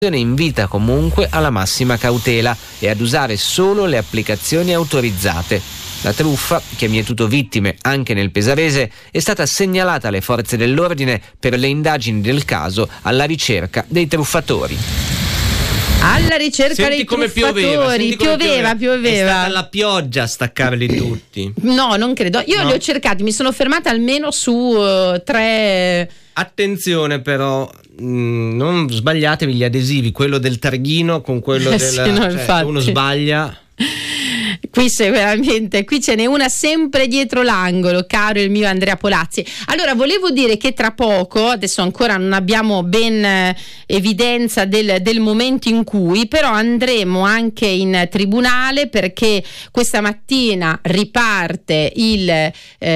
invita comunque alla massima cautela e ad usare solo le applicazioni autorizzate. La truffa, che ha mietuto vittime anche nel pesarese, è stata segnalata alle forze dell'ordine per le indagini del caso, alla ricerca dei truffatori. Alla ricerca senti dei come truffatori. Pioveva. È stata la pioggia a staccarli tutti. No, non credo. Io li ho cercati, mi sono fermata almeno su 3. Attenzione però, non sbagliatevi gli adesivi, quello del targhino con quello Sì, no, se uno sbaglia. Qui ce n'è una sempre dietro l'angolo, caro il mio Andrea Polazzi. Allora, volevo dire che tra poco, adesso ancora non abbiamo ben evidenza del momento in cui, però andremo anche in tribunale, perché questa mattina riparte il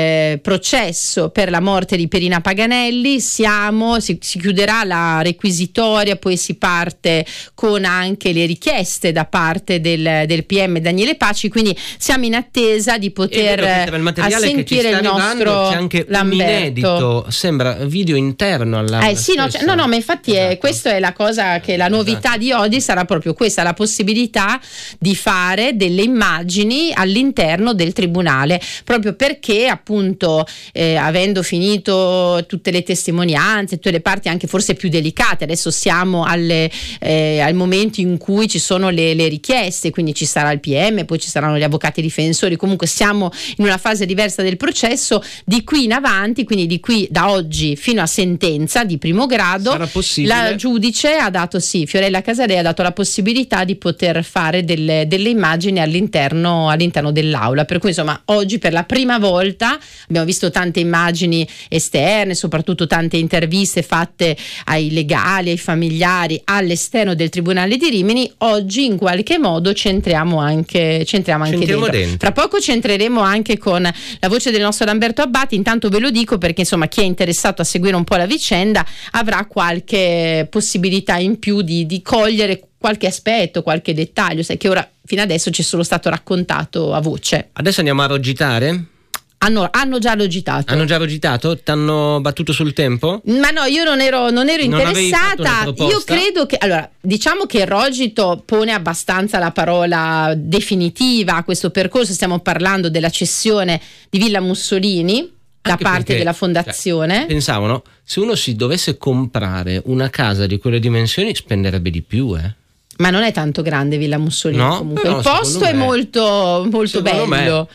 processo per la morte di Pierina Paganelli. Si chiuderà la requisitoria, poi si parte con anche le richieste da parte del PM Daniele Paci, quindi siamo in attesa di poter sentire il nostro c'è anche Lamberto. Un inedito, sembra video interno all'aula. Sì, no, ma infatti questa è la cosa, che la novità di oggi sarà proprio questa, la possibilità di fare delle immagini all'interno del tribunale, proprio perché appunto avendo finito tutte le testimonianze, tutte le parti anche forse più delicate, adesso siamo al momento in cui ci sono le richieste, quindi ci sarà il PM, poi ci saranno gli avvocati difensori, comunque siamo in una fase diversa del processo. Di qui in avanti, quindi di qui da oggi fino a sentenza di primo grado, sarà possibile. La giudice ha dato, Fiorella Casadei ha dato la possibilità di poter fare delle immagini all'interno dell'aula, per cui insomma oggi per la prima volta abbiamo visto tante immagini esterne, soprattutto tante interviste fatte ai legali, ai familiari all'esterno del Tribunale di Rimini. Oggi in qualche modo centriamo anche dentro. Tra poco centreremo anche con la voce del nostro Lamberto Abbati. Intanto ve lo dico perché insomma chi è interessato a seguire un po' la vicenda avrà qualche possibilità in più di cogliere qualche aspetto, qualche dettaglio, sai che ora fino adesso ci è solo stato raccontato a voce. Adesso andiamo a rogitare? Hanno già rogitato. Hanno già rogitato? T'hanno battuto sul tempo? Ma no, io non ero interessata. Io credo che, allora, diciamo che il rogito pone abbastanza la parola definitiva a questo percorso. Stiamo parlando della cessione di Villa Mussolini da parte della fondazione. Pensavano, se uno si dovesse comprare una casa di quelle dimensioni spenderebbe di più, Ma non è tanto grande Villa Mussolini, no, comunque. Il posto è molto bello.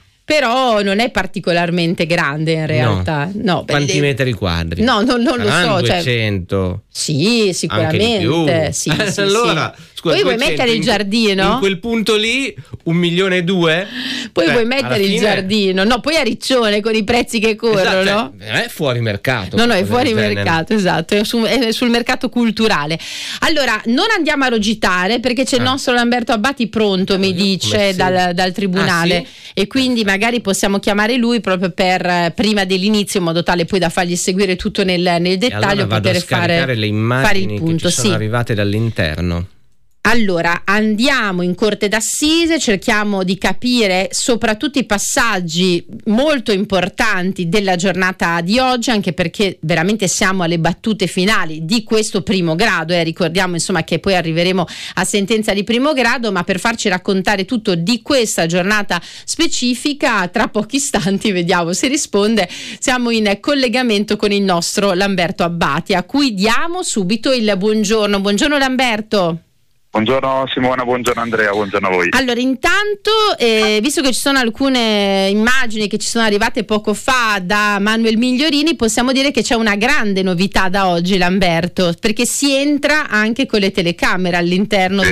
Però non è particolarmente grande in realtà. No, quanti metri quadri? No, non lo so. 200. Sì, sicuramente. Sì, allora, sì. Scusa, poi vuoi mettere il giardino? In quel punto lì 1,2 milioni. Poi vuoi mettere il giardino? No, poi a Riccione con i prezzi che corrono. È fuori mercato. No, è fuori mercato, esatto. È sul mercato culturale. Allora, non andiamo a rogitare perché c'è il nostro Lamberto Abbati pronto, mi dice, dal tribunale. Sì? E quindi magari possiamo chiamare lui proprio per prima dell'inizio, in modo tale poi da fargli seguire tutto nel dettaglio, allora poter fare le immagini il punto. Che ci sono arrivate dall'interno. Allora, andiamo in corte d'assise, cerchiamo di capire soprattutto i passaggi molto importanti della giornata di oggi, anche perché veramente siamo alle battute finali di questo primo grado. Ricordiamo insomma che poi arriveremo a sentenza di primo grado, ma per farci raccontare tutto di questa giornata specifica, tra pochi istanti vediamo se risponde, siamo in collegamento con il nostro Lamberto Abbati, a cui diamo subito il buongiorno. Buongiorno Lamberto. Buongiorno Simona, buongiorno Andrea, buongiorno a voi. Allora, intanto, visto che ci sono alcune immagini che ci sono arrivate poco fa da Manuel Migliorini, possiamo dire che c'è una grande novità da oggi, Lamberto, perché si entra anche con le telecamere all'interno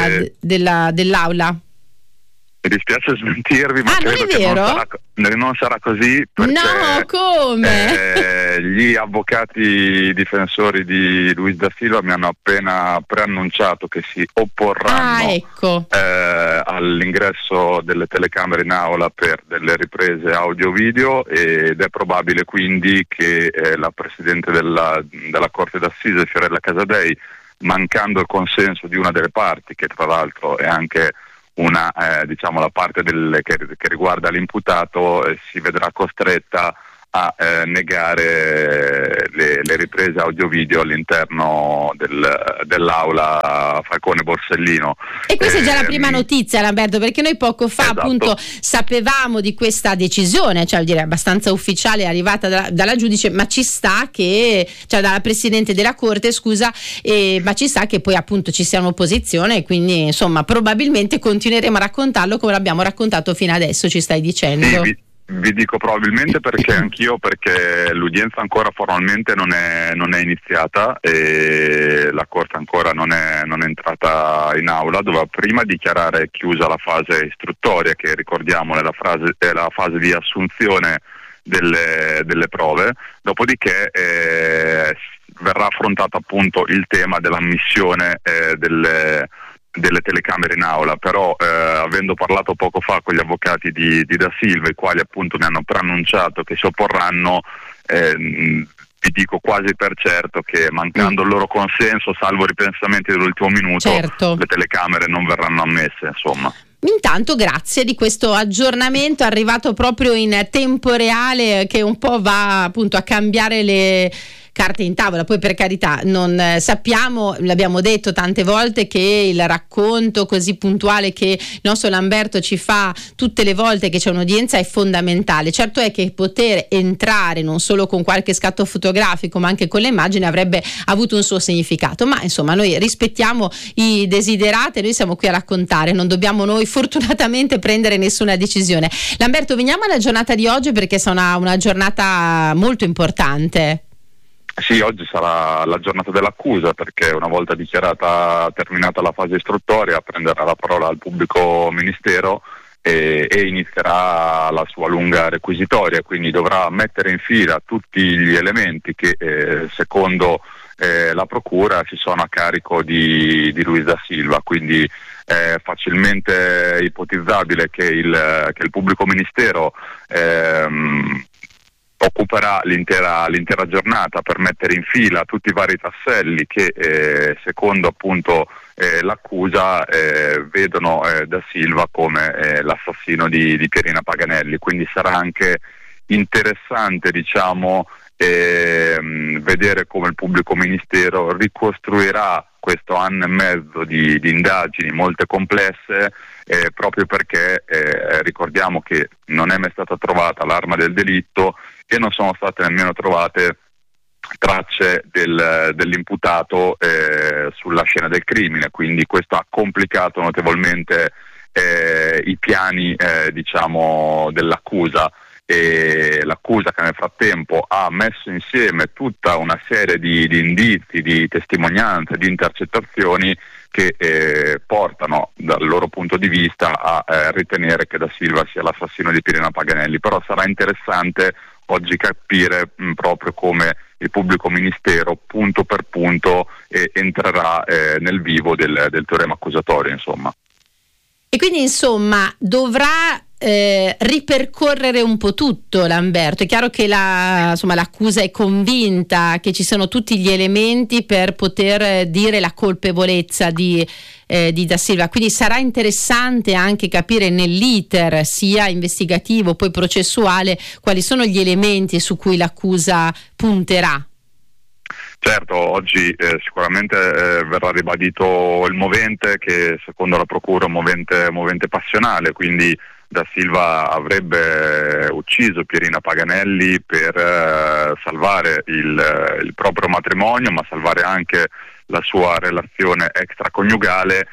dell'aula. Mi dispiace smentirvi, ma credo che non sarà così. Perché, no, come? Gli avvocati difensori di Luis da Silva mi hanno appena preannunciato che si opporranno all'ingresso delle telecamere in aula per delle riprese audio-video, ed è probabile quindi che la Presidente della Corte d'Assise, Fiorella Casadei, mancando il consenso di una delle parti, che tra l'altro è anche la parte che riguarda l'imputato, si vedrà costretta a negare le riprese audio-video all'interno dell'aula Falcone-Borsellino. E questa è già la prima notizia, Lamberto, perché noi poco fa appunto sapevamo di questa decisione, cioè dire abbastanza ufficiale, arrivata dalla giudice, ma ci sta che, cioè dalla Presidente della Corte, scusa, ma ci sta che poi appunto ci sia un'opposizione, e quindi insomma probabilmente continueremo a raccontarlo come l'abbiamo raccontato fino adesso, ci stai dicendo. Sì, vi dico probabilmente perché l'udienza ancora formalmente non è iniziata e la Corte ancora non è entrata in aula. Doveva prima dichiarare chiusa la fase istruttoria, che ricordiamo è la fase di assunzione delle prove, dopodiché verrà affrontato appunto il tema dell'ammissione delle telecamere in aula. Però avendo parlato poco fa con gli avvocati di Da Silva, i quali appunto mi hanno preannunciato che si opporranno, vi dico quasi per certo che mancando il loro consenso, salvo ripensamenti dell'ultimo minuto, le telecamere non verranno ammesse, insomma. Intanto grazie di questo aggiornamento arrivato proprio in tempo reale, che un po' va appunto a cambiare le carte in tavola. Poi per carità non sappiamo, l'abbiamo detto tante volte, che il racconto così puntuale che il nostro Lamberto ci fa tutte le volte che c'è un'udienza è fondamentale. Certo è che poter entrare non solo con qualche scatto fotografico ma anche con le immagini avrebbe avuto un suo significato, ma insomma noi rispettiamo i desiderati, noi siamo qui a raccontare, non dobbiamo noi fortunatamente prendere nessuna decisione. Lamberto, veniamo alla giornata di oggi, perché sarà una giornata molto importante. Sì, oggi sarà la giornata dell'accusa, perché una volta terminata la fase istruttoria prenderà la parola al pubblico ministero e inizierà la sua lunga requisitoria, quindi dovrà mettere in fila tutti gli elementi che secondo la procura ci sono a carico di Luis Da Silva. Quindi è facilmente ipotizzabile che il pubblico ministero occuperà l'intera giornata per mettere in fila tutti i vari tasselli che secondo appunto l'accusa vedono Da Silva come l'assassino di Pierina Paganelli. Quindi sarà anche interessante, diciamo, vedere come il pubblico ministero ricostruirà questo anno e mezzo di indagini molte complesse, proprio perché ricordiamo che non è mai stata trovata l'arma del delitto e non sono state nemmeno trovate tracce dell'imputato sulla scena del crimine. Quindi questo ha complicato notevolmente i piani diciamo dell'accusa, e l'accusa, che nel frattempo ha messo insieme tutta una serie di indizi, di testimonianze, di intercettazioni che portano dal loro punto di vista a ritenere che Da Silva sia l'assassino di Pierina Paganelli. Però sarà interessante oggi capire proprio come il pubblico ministero punto per punto entrerà nel vivo del teorema accusatorio, insomma. E quindi insomma dovrà ripercorrere un po' tutto, Lamberto. È chiaro che l'accusa è convinta che ci sono tutti gli elementi per poter dire la colpevolezza di Da Silva, quindi sarà interessante anche capire nell'iter sia investigativo poi processuale quali sono gli elementi su cui l'accusa punterà. Certo, oggi sicuramente verrà ribadito il movente, che secondo la procura è un movente passionale, quindi Da Silva avrebbe ucciso Pierina Paganelli per salvare il proprio matrimonio, ma salvare anche la sua relazione extraconiugale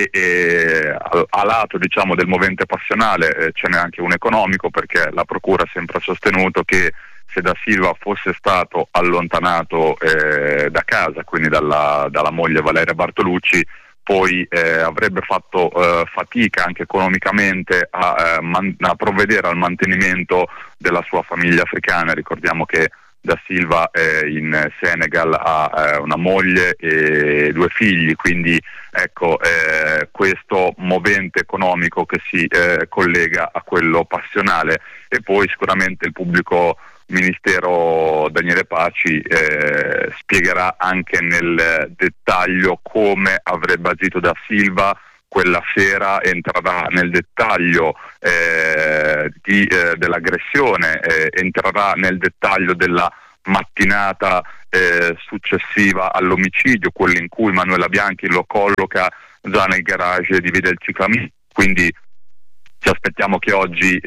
e a lato, diciamo, del movente passionale ce n'è anche un economico, perché la procura ha sempre sostenuto che se Da Silva fosse stato allontanato da casa, quindi dalla moglie Valeria Bartolucci, poi avrebbe fatto fatica anche economicamente a provvedere al mantenimento della sua famiglia africana. Ricordiamo che Da Silva in Senegal ha una moglie e 2 figli, quindi ecco questo movente economico che si collega a quello passionale. E poi sicuramente il pubblico ministero Daniele Paci spiegherà anche nel dettaglio come avrebbe agito Da Silva quella sera entrerà nel dettaglio dell'aggressione, entrerà nel dettaglio della mattinata successiva all'omicidio, quello in cui Manuela Bianchi lo colloca già nel garage di Via del Ciclamino. Quindi ci aspettiamo che oggi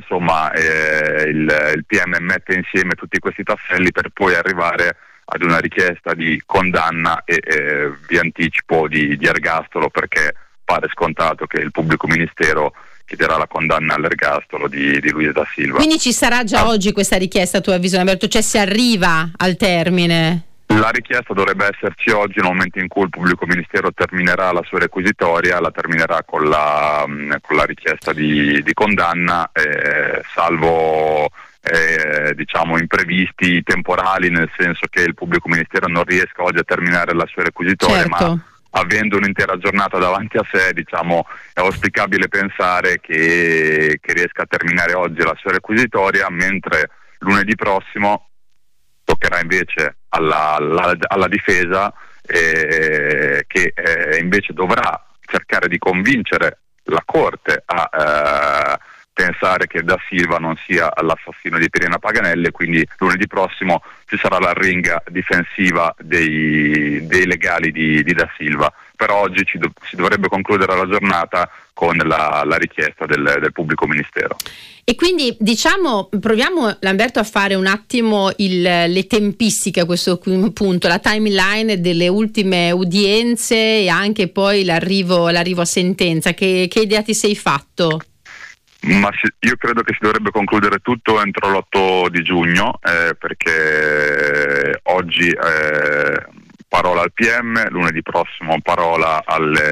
il PM metta insieme tutti questi tasselli per poi arrivare ad una richiesta di condanna e vi anticipo di ergastolo, perché pare scontato che il pubblico ministero chiederà la condanna all'ergastolo di Luisa da Silva. Quindi ci sarà già oggi questa richiesta, a tuo avviso, Lamberto? Cioè si arriva al termine? La richiesta dovrebbe esserci oggi, nel momento in cui il pubblico ministero terminerà la sua requisitoria, la terminerà con la richiesta di condanna, salvo imprevisti temporali, nel senso che il pubblico ministero non riesca oggi a terminare la sua requisitoria, certo. Ma avendo un'intera giornata davanti a sé, è auspicabile pensare che riesca a terminare oggi la sua requisitoria, mentre lunedì prossimo toccherà invece alla difesa, che invece dovrà cercare di convincere la Corte a pensare che Da Silva non sia l'assassino di Pierina Paganelli, e quindi lunedì prossimo ci sarà l'arringa difensiva dei legali di Da Silva. Però oggi si dovrebbe concludere la giornata con la richiesta del pubblico ministero. E quindi proviamo, Lamberto, a fare un attimo le tempistiche a questo punto, la timeline delle ultime udienze e anche poi l'arrivo a sentenza. Che idea ti sei fatto? Io credo che si dovrebbe concludere tutto entro l'8 di giugno, perché oggi parola al PM, lunedì prossimo parola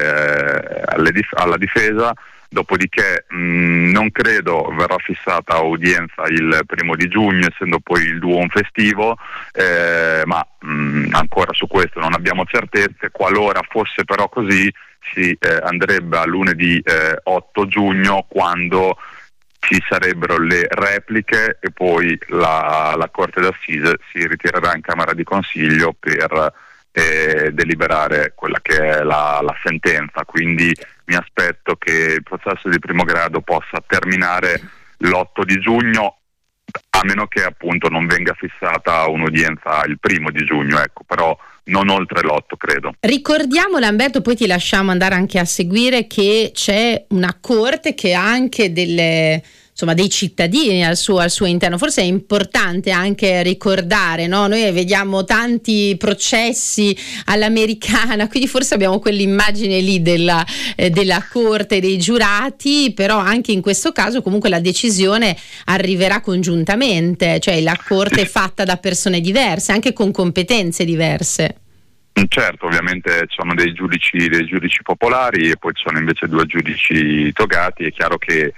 alla difesa, dopodiché non credo verrà fissata udienza il 1 di giugno, essendo poi il duomo festivo, ma ancora su questo non abbiamo certezze. Qualora fosse però così, si andrebbe a lunedì 8 giugno, quando ci sarebbero le repliche e poi la Corte d'Assise si ritirerà in Camera di Consiglio per deliberare quella che è la sentenza. Quindi mi aspetto che il processo di primo grado possa terminare l'8 di giugno, a meno che appunto non venga fissata un'udienza il 1 di giugno, però non oltre l'8, credo. Ricordiamo, Lamberto, poi ti lasciamo andare anche a seguire, che c'è una corte che ha anche dei cittadini al suo interno. Forse è importante anche ricordare, no? Noi vediamo tanti processi all'americana, quindi forse abbiamo quell'immagine lì della corte dei giurati, però anche in questo caso comunque la decisione arriverà congiuntamente, cioè la corte è fatta da persone diverse, anche con competenze diverse. Certo, ovviamente ci sono dei giudici popolari e poi ci sono invece 2 giudici togati. È chiaro che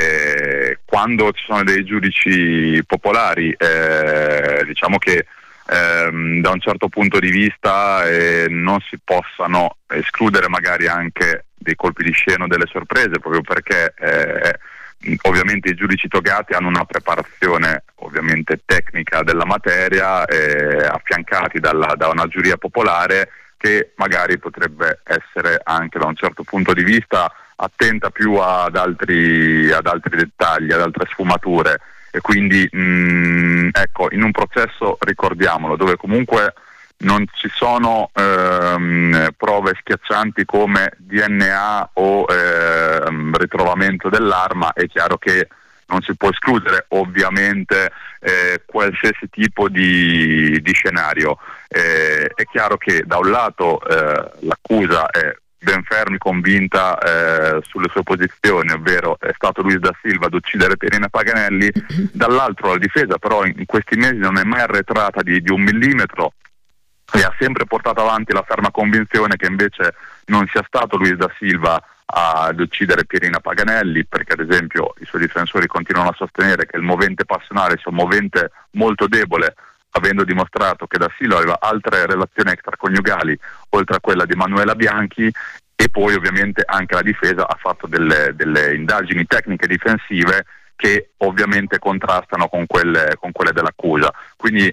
quando ci sono dei giudici popolari, diciamo che da un certo punto di vista non si possano escludere magari anche dei colpi di scena, delle sorprese, proprio perché ovviamente i giudici togati hanno una preparazione ovviamente tecnica della materia, affiancati da una giuria popolare che magari potrebbe essere anche da un certo punto di vista attenta più ad altri dettagli, ad altre sfumature, e quindi in un processo, ricordiamolo, dove comunque non ci sono prove schiaccianti come DNA o ritrovamento dell'arma, è chiaro che non si può escludere ovviamente qualsiasi tipo di scenario. È chiaro che da un lato l'accusa è ben fermi, convinta sulle sue posizioni, ovvero è stato Luisa da Silva ad uccidere Pierina Paganelli. Dall'altro la difesa però in questi mesi non è mai arretrata di 1 millimetro e ha sempre portato avanti la ferma convinzione che invece non sia stato Luisa da Silva ad uccidere Pierina Paganelli, perché ad esempio i suoi difensori continuano a sostenere che il movente passionale sia un movente molto debole, avendo dimostrato che Da Silva aveva altre relazioni extraconiugali oltre a quella di Manuela Bianchi. E poi ovviamente anche la difesa ha fatto delle indagini tecniche difensive che ovviamente contrastano con quelle dell'accusa. Quindi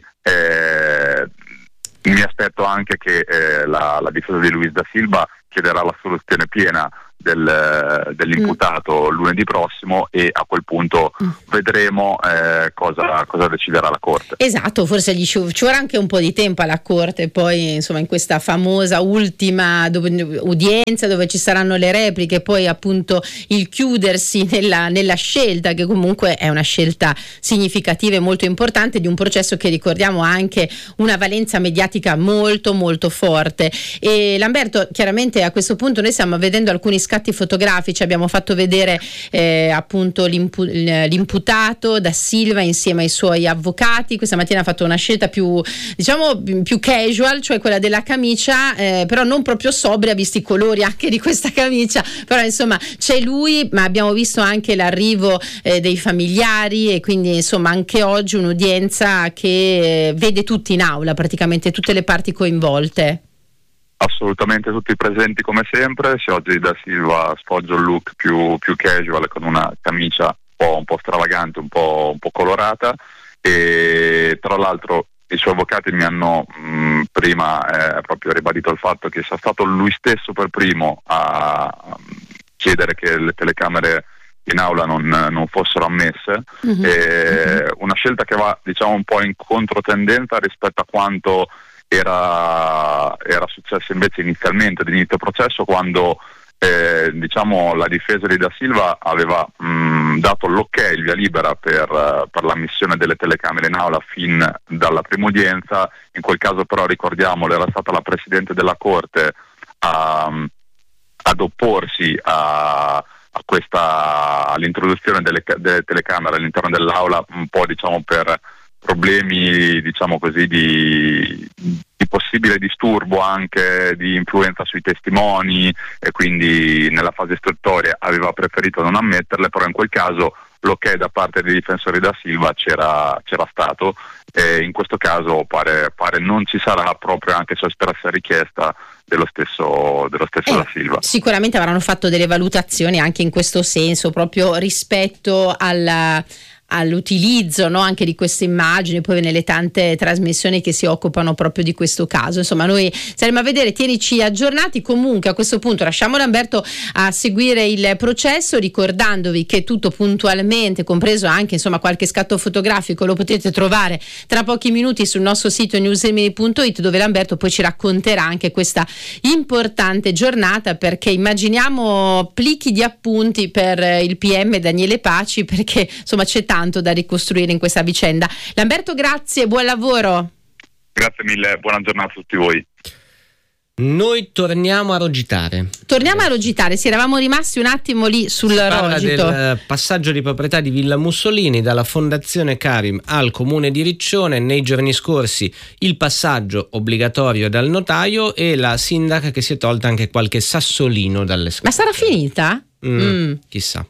mi aspetto anche che la difesa di Luisa da Silva chiederà la soluzione piena dell'imputato lunedì prossimo, e a quel punto vedremo cosa deciderà la Corte. Esatto, forse ci vorrà anche un po' di tempo alla Corte, poi insomma in questa famosa ultima udienza dove ci saranno le repliche, poi appunto il chiudersi nella scelta, che comunque è una scelta significativa e molto importante di un processo che, ricordiamo, ha anche una valenza mediatica molto molto forte. E Lamberto, chiaramente a questo punto noi stiamo vedendo alcuni scatti fotografici, abbiamo fatto vedere appunto l'imputato Da Silva insieme ai suoi avvocati. Questa mattina ha fatto una scelta più casual, cioè quella della camicia, però non proprio sobria, visti i colori anche di questa camicia, però insomma c'è lui, ma abbiamo visto anche l'arrivo dei familiari, e quindi insomma anche oggi un'udienza che vede tutti in aula, praticamente tutte le parti coinvolte. Assolutamente tutti presenti come sempre. Se oggi Da Silva sfoggia un look più casual, con una camicia un po' stravagante, un po' colorata, e tra l'altro i suoi avvocati mi hanno prima proprio ribadito il fatto che sia stato lui stesso per primo a chiedere che le telecamere in aula non fossero ammesse. Una scelta che va, diciamo, un po' in controtendenza rispetto a quanto era successo invece inizialmente ad inizio processo, quando diciamo la difesa di Da Silva aveva dato l'ok, il via libera per l'ammissione delle telecamere in aula fin dalla prima udienza. In quel caso però, ricordiamolo, era stata la Presidente della Corte ad opporsi all'introduzione delle telecamere all'interno dell'aula, un po' diciamo per problemi, diciamo così, di possibile disturbo anche di influenza sui testimoni, e quindi nella fase istruttoria aveva preferito non ammetterle, però in quel caso l'ok da parte dei difensori Da Silva c'era stato, e in questo caso pare non ci sarà, proprio anche su espressa richiesta dello stesso Da Silva. Sicuramente avranno fatto delle valutazioni anche in questo senso, proprio rispetto all'utilizzo, no, anche di queste immagini, poi nelle tante trasmissioni che si occupano proprio di questo caso. Insomma, noi saremo a vedere, tienici aggiornati. Comunque a questo punto lasciamo Lamberto a seguire il processo, ricordandovi che tutto puntualmente, compreso anche insomma qualche scatto fotografico, lo potete trovare tra pochi minuti sul nostro sito newsemini.it, dove Lamberto poi ci racconterà anche questa importante giornata, perché immaginiamo plichi di appunti per il PM Daniele Paci, perché insomma c'è tanto da ricostruire in questa vicenda. Lamberto, grazie, buon lavoro. Grazie mille, buona giornata a tutti voi. Noi torniamo a Rogitare. Sì, eravamo rimasti un attimo lì sul Rogito. Del passaggio di proprietà di Villa Mussolini dalla Fondazione Karim al Comune di Riccione. Nei giorni scorsi il passaggio obbligatorio dal notaio, e la sindaca che si è tolta anche qualche sassolino dalle scarpe. Ma sarà finita? Chissà.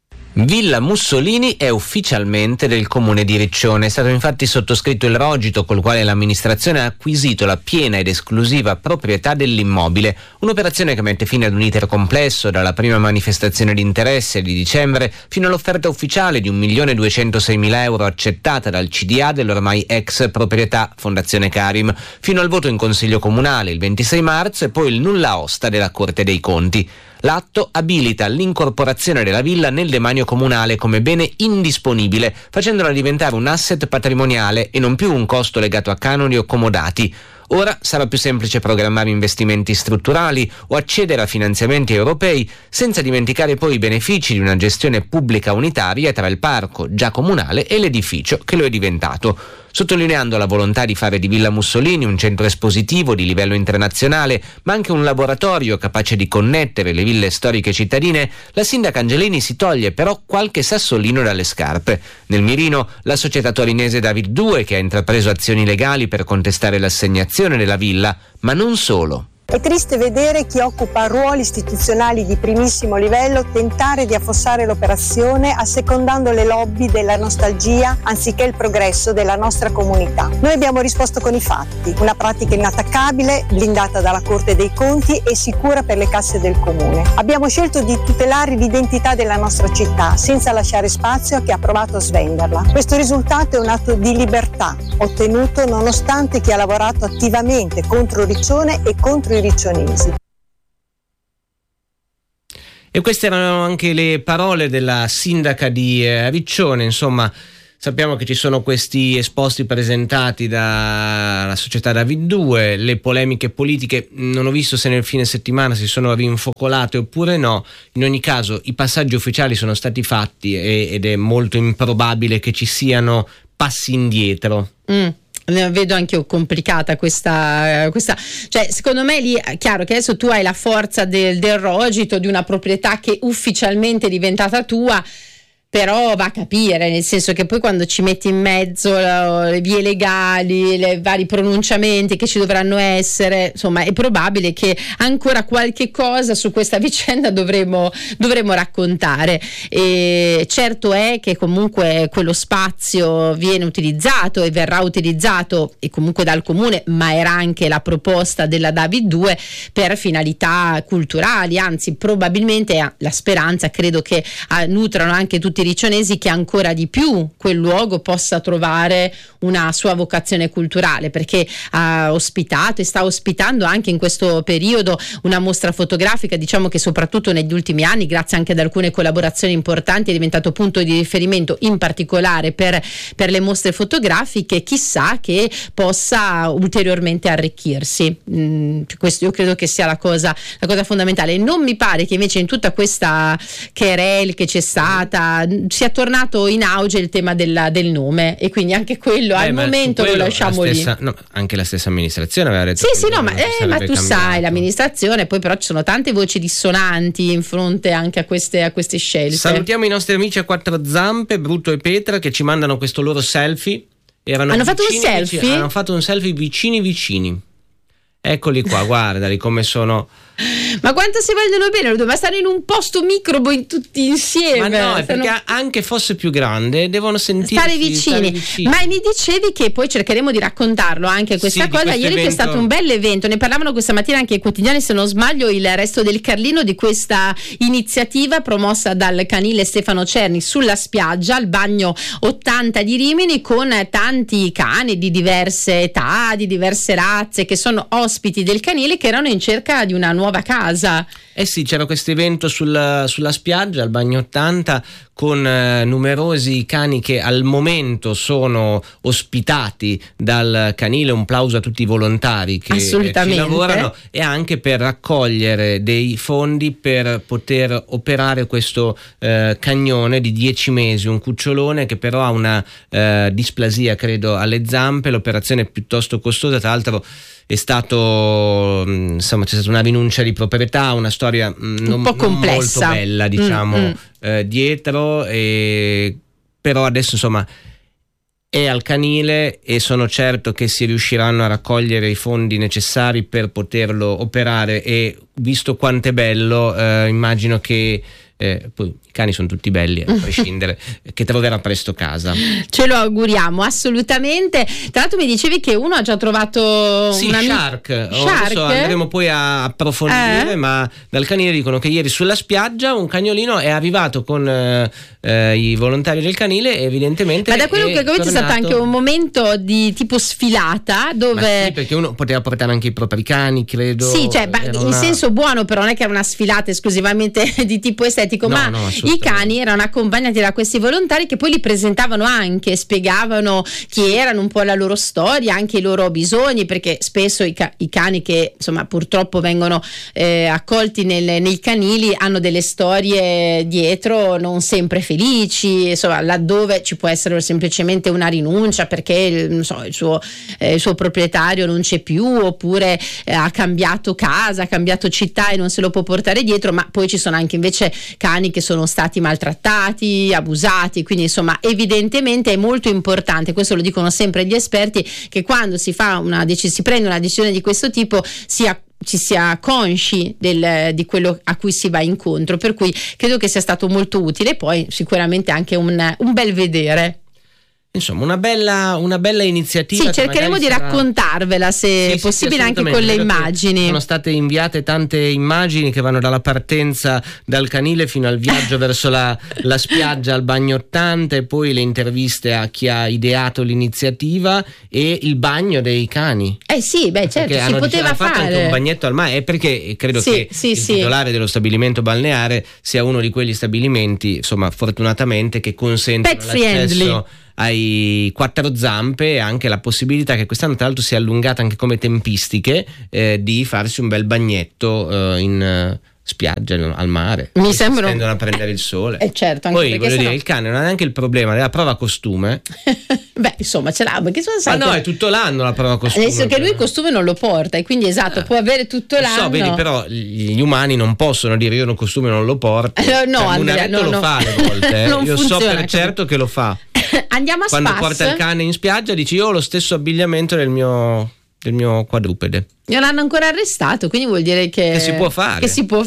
Villa Mussolini è ufficialmente del Comune di Riccione. È stato infatti sottoscritto il rogito col quale l'amministrazione ha acquisito la piena ed esclusiva proprietà dell'immobile, un'operazione che mette fine ad un iter complesso dalla prima manifestazione di interesse di dicembre fino all'offerta ufficiale di 1.206.000 euro accettata dal CDA dell'ormai ex proprietà Fondazione Karim, fino al voto in Consiglio Comunale il 26 marzo e poi il nulla osta della Corte dei Conti. L'atto abilita l'incorporazione della villa nel demanio comunale come bene indisponibile, facendola diventare un asset patrimoniale e non più un costo legato a canoni o comodati. Ora sarà più semplice programmare investimenti strutturali o accedere a finanziamenti europei, senza dimenticare poi i benefici di una gestione pubblica unitaria tra il parco, già comunale, e l'edificio che lo è diventato. Sottolineando la volontà di fare di Villa Mussolini un centro espositivo di livello internazionale, ma anche un laboratorio capace di connettere le ville storiche cittadine, la sindaca Angelini si toglie però qualche sassolino dalle scarpe. Nel mirino la società torinese David 2, che ha intrapreso azioni legali per contestare l'assegnazione della villa, ma non solo. È triste vedere chi occupa ruoli istituzionali di primissimo livello tentare di affossare l'operazione assecondando le lobby della nostalgia anziché il progresso della nostra comunità. Noi abbiamo risposto con i fatti, una pratica inattaccabile, blindata dalla Corte dei Conti e sicura per le casse del Comune. Abbiamo scelto di tutelare l'identità della nostra città senza lasciare spazio a chi ha provato a svenderla. Questo risultato è un atto di libertà ottenuto nonostante chi ha lavorato attivamente contro Riccione e contro i riccionesi. E queste erano anche le parole della sindaca di Riccione. Insomma, sappiamo che ci sono questi esposti presentati dalla società David 2, le polemiche politiche non ho visto se nel fine settimana si sono rinfocolate oppure no. In ogni caso i passaggi ufficiali sono stati fatti ed è molto improbabile che ci siano passi indietro. Vedo anche io complicata questa, cioè secondo me lì è chiaro che adesso tu hai la forza del rogito di una proprietà che ufficialmente è diventata tua, però va a capire, nel senso che poi quando ci metti in mezzo le vie legali, i vari pronunciamenti che ci dovranno essere, insomma è probabile che ancora qualche cosa su questa vicenda dovremo raccontare. E certo è che comunque quello spazio viene utilizzato e verrà utilizzato e comunque dal comune, ma era anche la proposta della David 2 per finalità culturali, anzi probabilmente la speranza credo che nutrano anche tutti riccionesi che ancora di più quel luogo possa trovare una sua vocazione culturale, perché ha ospitato e sta ospitando anche in questo periodo una mostra fotografica, diciamo che soprattutto negli ultimi anni grazie anche ad alcune collaborazioni importanti è diventato punto di riferimento in particolare per le mostre fotografiche, chissà che possa ulteriormente arricchirsi. Questo io credo che sia la cosa fondamentale. Non mi pare che invece in tutta questa querel che c'è stata sia tornato in auge il tema del nome, e quindi anche quello al momento lo lasciamo lì. No, anche la stessa amministrazione aveva detto ma tu sai, l'amministrazione, poi però ci sono tante voci dissonanti in fronte anche a queste scelte. Salutiamo i nostri amici a quattro zampe, Bruto e Petra, che ci mandano questo loro selfie. Hanno fatto un selfie? Hanno fatto un selfie vicini. Eccoli qua, guardali come sono. Ma quanto si vogliono bene, ma stanno in un posto microbo tutti insieme. Ma no, è perché anche fosse più grande devono stare vicini. Ma mi dicevi che poi cercheremo di raccontarlo anche questa cosa. Ieri c'è stato un bel evento, ne parlavano questa mattina anche i quotidiani, se non sbaglio, il Resto del Carlino, di questa iniziativa promossa dal canile Stefano Cerni sulla spiaggia al Bagno 80 di Rimini, con tanti cani di diverse età, di diverse razze, che sono ospiti del canile, che erano in cerca di una nuova casa. Sì, c'era questo evento sulla spiaggia al Bagno 80 con numerosi cani che al momento sono ospitati dal canile. Un plauso a tutti i volontari che ci lavorano, e anche per raccogliere dei fondi per poter operare questo cagnone di 10 mesi, un cucciolone che però ha una displasia credo alle zampe. L'operazione è piuttosto costosa, tra l'altro è stato c'è stata una rinuncia di proprietà, una storia non molto bella, diciamo, dietro, però adesso è al canile e sono certo che si riusciranno a raccogliere i fondi necessari per poterlo operare, e visto quanto è bello immagino che poi i cani sono tutti belli a prescindere, che troverà presto casa. Ce lo auguriamo assolutamente. Tra l'altro mi dicevi che uno ha già trovato Shark. Adesso andremo poi a approfondire, ma dal canile dicono che ieri sulla spiaggia un cagnolino è arrivato con i volontari del canile, evidentemente. Ma da quello che c'è stato anche un momento di tipo sfilata dove perché uno poteva portare anche i propri cani, credo. Sì, cioè in senso buono, però non è che era una sfilata esclusivamente di tipo estetico, ma i cani erano accompagnati da questi volontari che poi li presentavano anche, spiegavano chi erano, un po' la loro storia, anche i loro bisogni, perché spesso i cani che purtroppo vengono accolti nei canili hanno delle storie dietro non sempre felici, laddove ci può essere semplicemente una rinuncia perché il suo proprietario non c'è più, oppure ha cambiato casa, ha cambiato città e non se lo può portare dietro, ma poi ci sono anche invece cani che sono stati maltrattati, abusati, quindi evidentemente è molto importante, questo lo dicono sempre gli esperti, che quando si prende una decisione di questo tipo ci sia consci di quello a cui si va incontro, per cui credo che sia stato molto utile, poi sicuramente anche un bel vedere. Insomma, una bella iniziativa. Sì, cercheremo di raccontarvela se è possibile, anche con le immagini. Sono state inviate tante immagini che vanno dalla partenza dal canile fino al viaggio verso la spiaggia, al bagno 80, e poi le interviste a chi ha ideato l'iniziativa e il bagno dei cani. Sì, certo, perché si poteva fare anche un bagnetto al mare, perché credo che il titolare dello stabilimento balneare sia uno di quegli stabilimenti, insomma, fortunatamente, che consentono l'accesso ai quattro zampe e anche la possibilità, che quest'anno tra l'altro si è allungata anche come tempistiche, di farsi un bel bagnetto in spiaggia, al mare. Mi sembra. Tendono a prendere il sole. Certo, anche poi voglio dire, il cane non ha neanche il problema della prova costume. Insomma, ce l'ha, perché è tutto l'anno la prova costume. Adesso che lui il costume non lo porta, e quindi può avere tutto l'anno. Vedi, però gli umani non possono dire io il costume non lo porto. No, Andrea, lo fa alle volte. Io so per certo che lo fa. Andiamo a Quando Spas. porta il cane in spiaggia dici io ho lo stesso abbigliamento del mio quadrupede. Non l'hanno ancora arrestato, quindi vuol dire che si può fare. Che si può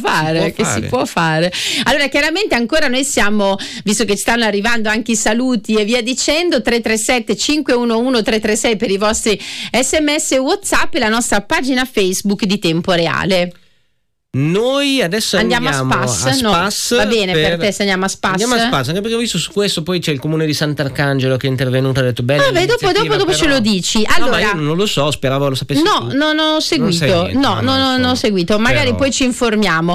fare. Allora, chiaramente ancora noi siamo, visto che stanno arrivando anche i saluti e via dicendo, 337 511 336 per i vostri SMS e WhatsApp, e la nostra pagina Facebook di Tempo Reale. Noi adesso andiamo a Spas. No, va bene per te se andiamo a Spas. Andiamo a Spas, anche perché ho visto su questo, poi c'è il comune di Sant'Arcangelo che è intervenuto e ha detto bene. Dopo ce lo dici. Allora, ma io non lo so, speravo lo sapessi. No, non ho seguito. Non ho seguito. Magari poi ci informiamo.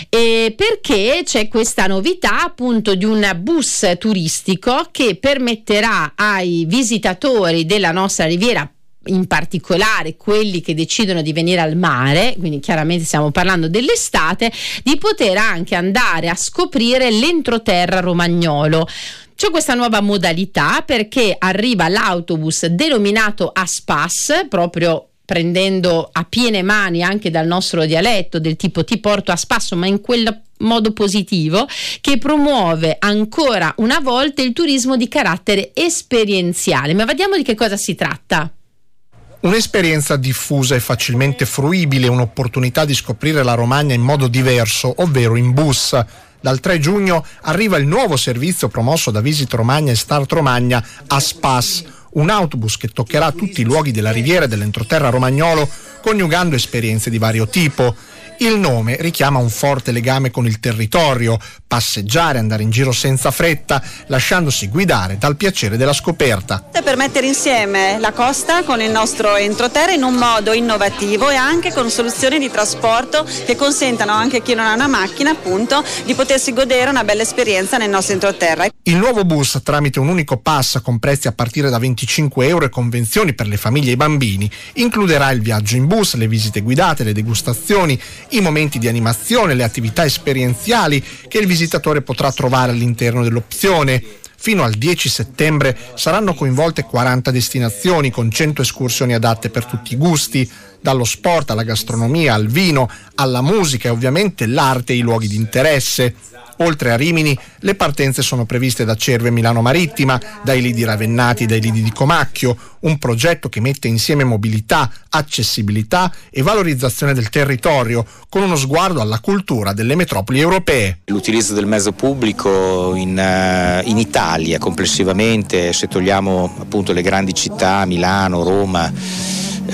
Perché c'è questa novità, appunto, di un bus turistico che permetterà ai visitatori della nostra riviera, in particolare quelli che decidono di venire al mare, quindi chiaramente stiamo parlando dell'estate, di poter anche andare a scoprire l'entroterra romagnolo. C'è questa nuova modalità perché arriva l'autobus denominato Aspas, proprio prendendo a piene mani anche dal nostro dialetto, del tipo ti porto a spasso, ma in quel modo positivo, che promuove ancora una volta il turismo di carattere esperienziale. Ma vediamo di che cosa si tratta. Un'esperienza diffusa e facilmente fruibile, un'opportunità di scoprire la Romagna in modo diverso, ovvero in bus. Dal 3 giugno arriva il nuovo servizio promosso da Visit Romagna e Start Romagna, Aspas, un autobus che toccherà tutti i luoghi della riviera e dell'entroterra romagnolo, coniugando esperienze di vario tipo. Il nome richiama un forte legame con il territorio, passeggiare, andare in giro senza fretta, lasciandosi guidare dal piacere della scoperta. Per mettere insieme la costa con il nostro entroterra in un modo innovativo e anche con soluzioni di trasporto che consentano anche a chi non ha una macchina, appunto, di potersi godere una bella esperienza nel nostro entroterra. Il nuovo bus, tramite un unico pass con prezzi a partire da 25 euro e convenzioni per le famiglie e i bambini, includerà il viaggio in bus, le visite guidate, le degustazioni, i momenti di animazione, le attività esperienziali che il visitatore potrà trovare all'interno dell'opzione. Fino al 10 settembre saranno coinvolte 40 destinazioni con 100 escursioni adatte per tutti i gusti, dallo sport alla gastronomia, al vino, alla musica e ovviamente l'arte e i luoghi di interesse. Oltre a Rimini, le partenze sono previste da Cerve e Milano Marittima, dai lidi ravennati e dai lidi di Comacchio, un progetto che mette insieme mobilità, accessibilità e valorizzazione del territorio, con uno sguardo alla cultura delle metropoli europee. L'utilizzo del mezzo pubblico in Italia complessivamente, se togliamo appunto le grandi città, Milano, Roma,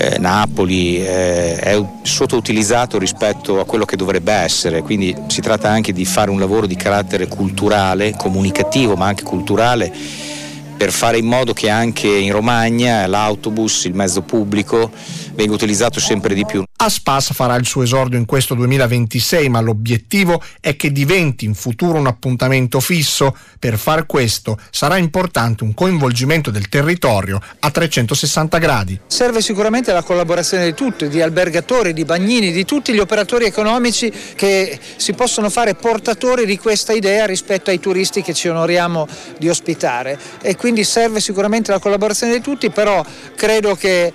Napoli, è sottoutilizzato rispetto a quello che dovrebbe essere, quindi si tratta anche di fare un lavoro di carattere culturale, comunicativo ma anche culturale, per fare in modo che anche in Romagna l'autobus, il mezzo pubblico, venga utilizzato sempre di più. Aspas farà il suo esordio in questo 2026, ma l'obiettivo è che diventi in futuro un appuntamento fisso. Per far questo sarà importante un coinvolgimento del territorio a 360 gradi. Serve sicuramente la collaborazione di tutti, di albergatori, di bagnini, di tutti gli operatori economici che si possono fare portatori di questa idea rispetto ai turisti che ci onoriamo di ospitare, e quindi serve sicuramente la collaborazione di tutti, però credo che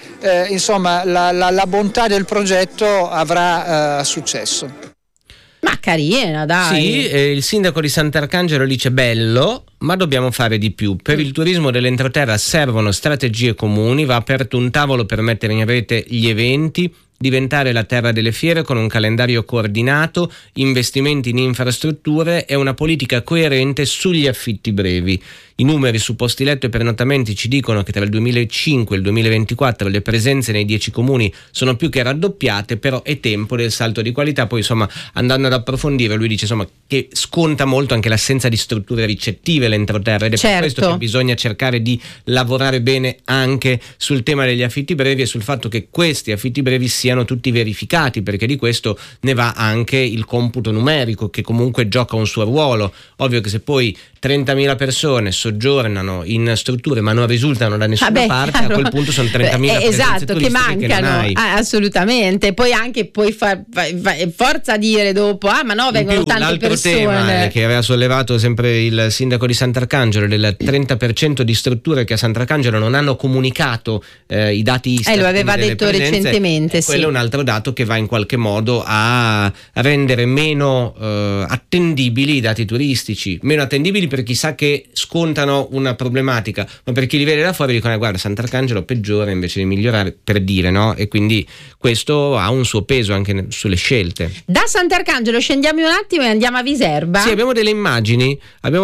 la bontà del progetto avrà successo. Ma carina, dai. Sì, il sindaco di Sant'Arcangelo dice bello, ma dobbiamo fare di più. Per il turismo dell'entroterra servono strategie comuni, va aperto un tavolo per mettere in rete gli eventi, diventare la terra delle fiere con un calendario coordinato, investimenti in infrastrutture e una politica coerente sugli affitti brevi. I numeri su posti letto e pernottamenti ci dicono che tra il 2005 e il 2024 le presenze nei 10 comuni sono più che raddoppiate, però è tempo del salto di qualità. Poi insomma, andando ad approfondire, lui dice insomma che sconta molto anche l'assenza di strutture ricettive l'entroterra, ed è per questo che bisogna cercare di lavorare bene anche sul tema degli affitti brevi e sul fatto che questi affitti brevi siano tutti verificati, perché di questo ne va anche il computo numerico, che comunque gioca un suo ruolo. Ovvio che se poi 30.000 persone soggiornano in strutture ma non risultano da nessuna parte, a quel punto sono 30.000 esatto, che mancano, assolutamente. Poi anche forza a dire dopo ma no, vengono tante persone. Tema che aveva sollevato sempre il sindaco di Sant'Arcangelo, del 30% di strutture che a Sant'Arcangelo non hanno comunicato i dati Istat, lo aveva detto recentemente, quello è un altro dato che va in qualche modo a rendere meno attendibili i dati turistici, meno attendibili per chi sa che scontano una problematica, ma per chi li vede da fuori dicono guarda, Sant'Arcangelo peggiora invece di migliorare, per dire, no? E quindi questo ha un suo peso anche sulle scelte. Da Sant'Arcangelo scendiamo un attimo e andiamo a Viserba. Sì, abbiamo delle immagini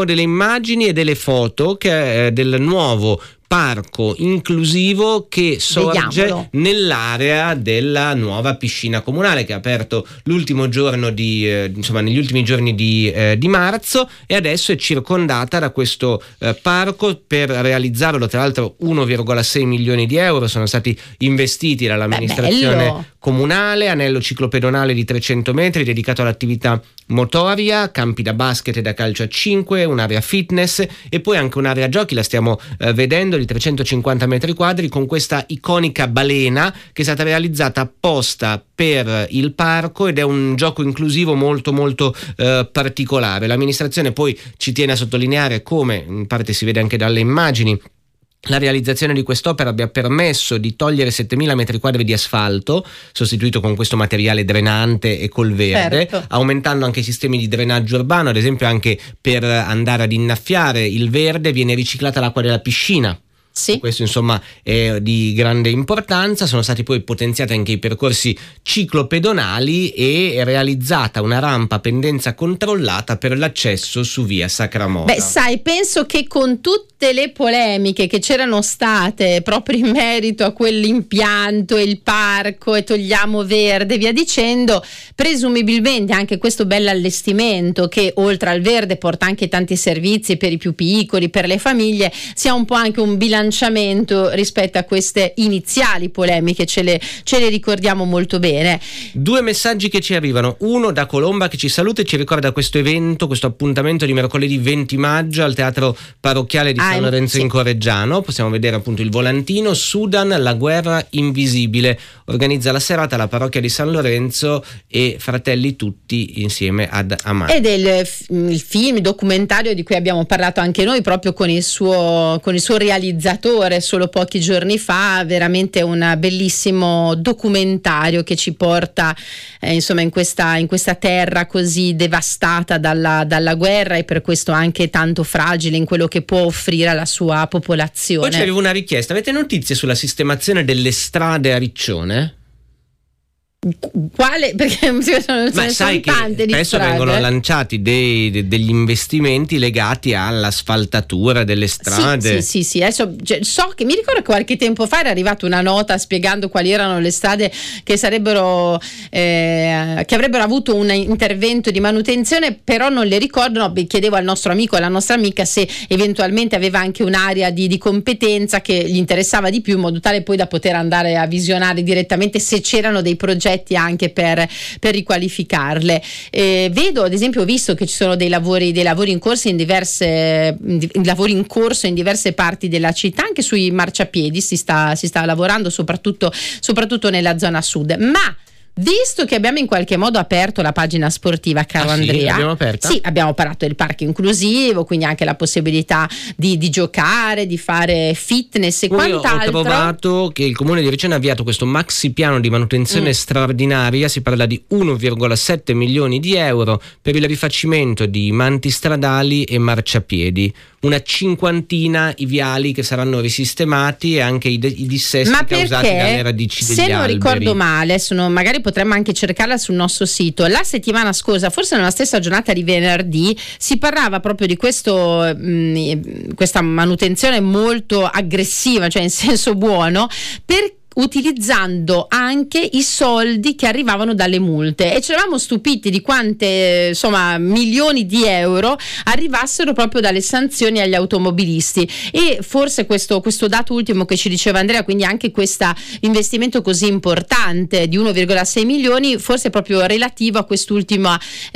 e delle foto del nuovo parco inclusivo che sorge nell'area della nuova piscina comunale, che ha aperto l'ultimo giorno negli ultimi giorni di marzo, e adesso è circondata da questo parco. Per realizzarlo, tra l'altro, 1,6 milioni di euro sono stati investiti dall'amministrazione comunale, anello ciclopedonale di 300 metri dedicato all'attività motoria, campi da basket e da calcio a 5, un'area fitness e poi anche un'area giochi, la stiamo vedendo, di 350 metri quadri, con questa iconica balena che è stata realizzata apposta per il parco ed è un gioco inclusivo molto molto particolare. L'amministrazione poi ci tiene a sottolineare come, in parte si vede anche dalle immagini, la realizzazione di quest'opera abbia permesso di togliere 7.000 metri quadri di asfalto, sostituito con questo materiale drenante e col verde, aumentando anche i sistemi di drenaggio urbano. Ad esempio, anche per andare ad innaffiare il verde viene riciclata l'acqua della piscina. Sì. Questo insomma è di grande importanza. Sono stati poi potenziati anche i percorsi ciclopedonali e realizzata una rampa a pendenza controllata per l'accesso su via Sacramora. Penso che con tutte le polemiche che c'erano state proprio in merito a quell'impianto e il parco e togliamo verde via dicendo, presumibilmente anche questo bell'allestimento, che oltre al verde porta anche tanti servizi per i più piccoli, per le famiglie, sia un po' anche un bilanciamento rispetto a queste iniziali polemiche, ce le ricordiamo molto bene. Due messaggi che ci arrivano, uno da Colomba che ci saluta e ci ricorda questo evento, questo appuntamento di mercoledì 20 maggio al Teatro Parrocchiale di San Lorenzo in Correggiano. Possiamo vedere appunto il volantino: Sudan, la guerra invisibile. Organizza la serata la parrocchia di San Lorenzo e Fratelli Tutti insieme ad Amanda. Ed è il film documentario di cui abbiamo parlato anche noi, proprio con il suo realizzatore solo pochi giorni fa. Veramente un bellissimo documentario che ci porta in questa terra così devastata dalla guerra e per questo anche tanto fragile in quello che può offrire alla sua popolazione. Poi c'avevo una richiesta: avete notizie sulla sistemazione delle strade a Riccione? Quale? Perché sono tante di spesso vengono lanciati degli investimenti legati all'asfaltatura delle strade. Sì. Adesso so che mi ricordo che qualche tempo fa era arrivata una nota spiegando quali erano le strade che sarebbero che avrebbero avuto un intervento di manutenzione, però non le ricordo. No, chiedevo al nostro amico, alla nostra amica, se eventualmente aveva anche un'area di competenza che gli interessava di più, in modo tale poi da poter andare a visionare direttamente se c'erano dei progetti anche per riqualificarle. Vedo, ad esempio, ho visto che ci sono dei lavori in corso in diverse parti della città, anche sui marciapiedi si sta lavorando, soprattutto nella zona sud. Ma visto che abbiamo in qualche modo aperto la pagina sportiva, caro Andrea, l'abbiamo aperta? Sì, abbiamo parlato del parco inclusivo, quindi anche la possibilità di giocare, di fare fitness e quant'altro. Ho trovato che il comune di Riccione ha avviato questo maxi piano di manutenzione straordinaria. Si parla di 1,7 milioni di euro per il rifacimento di manti stradali e marciapiedi. una cinquantina i viali che saranno risistemati e anche i dissesti causati dalle radici degli alberi. Se non ricordo male, magari potremmo anche cercarla sul nostro sito, la settimana scorsa, forse nella stessa giornata di venerdì, si parlava proprio di questa manutenzione molto aggressiva, cioè in senso buono, utilizzando anche i soldi che arrivavano dalle multe, e ci eravamo stupiti di quante milioni di euro arrivassero proprio dalle sanzioni agli automobilisti. E forse questo dato ultimo che ci diceva Andrea, quindi anche questo investimento così importante di 1,6 milioni, forse è proprio relativo a quest'ultima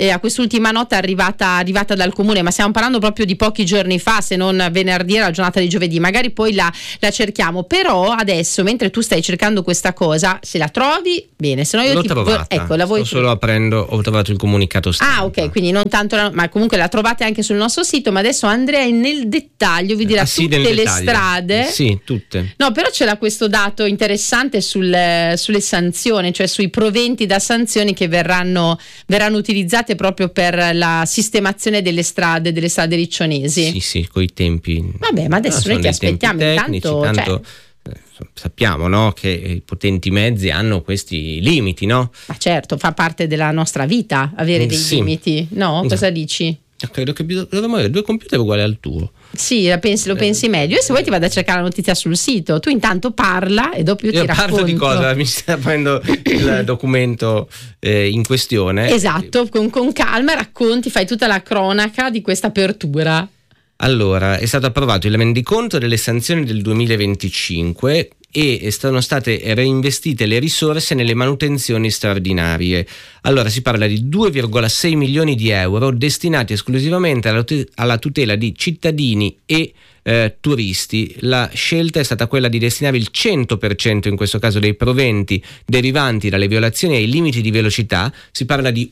nota arrivata dal comune, ma stiamo parlando proprio di pochi giorni fa, se non venerdì, era la giornata di giovedì, magari poi la cerchiamo. Però adesso, mentre tu stai cercando questa cosa, se la trovi bene, se no io l'ho trovata. Ecco, la vuoi sto solo aprendo, ho trovato il comunicato stampa. Ok, quindi non tanto, ma comunque la trovate anche sul nostro sito. Ma adesso Andrea nel dettaglio vi dirà tutte le strade. Sì, tutte. No, però c'era questo dato interessante sulle sanzioni, cioè sui proventi da sanzioni che verranno utilizzate proprio per la sistemazione delle strade riccionesi. Sì, coi tempi. Vabbè, ma adesso noi ti aspettiamo tanto sappiamo, no, che i potenti mezzi hanno questi limiti, no? Ma certo, fa parte della nostra vita avere dei limiti, no? Cosa dici? Credo che dovremmo avere 2 computer uguali al tuo. Sì, lo pensi meglio. E se vuoi ti vado a cercare la notizia sul sito. Tu intanto parla e dopo io ti racconto. Parlo di cosa? Mi sta prendendo il documento in questione. Esatto, con calma racconti, fai tutta la cronaca di questa apertura. Allora, è stato approvato il rendiconto delle sanzioni del 2025 e sono state reinvestite le risorse nelle manutenzioni straordinarie. Allora si parla di 2,6 milioni di euro destinati esclusivamente alla tutela di cittadini e turisti. La scelta è stata quella di destinare il 100% in questo caso dei proventi derivanti dalle violazioni ai limiti di velocità, si parla di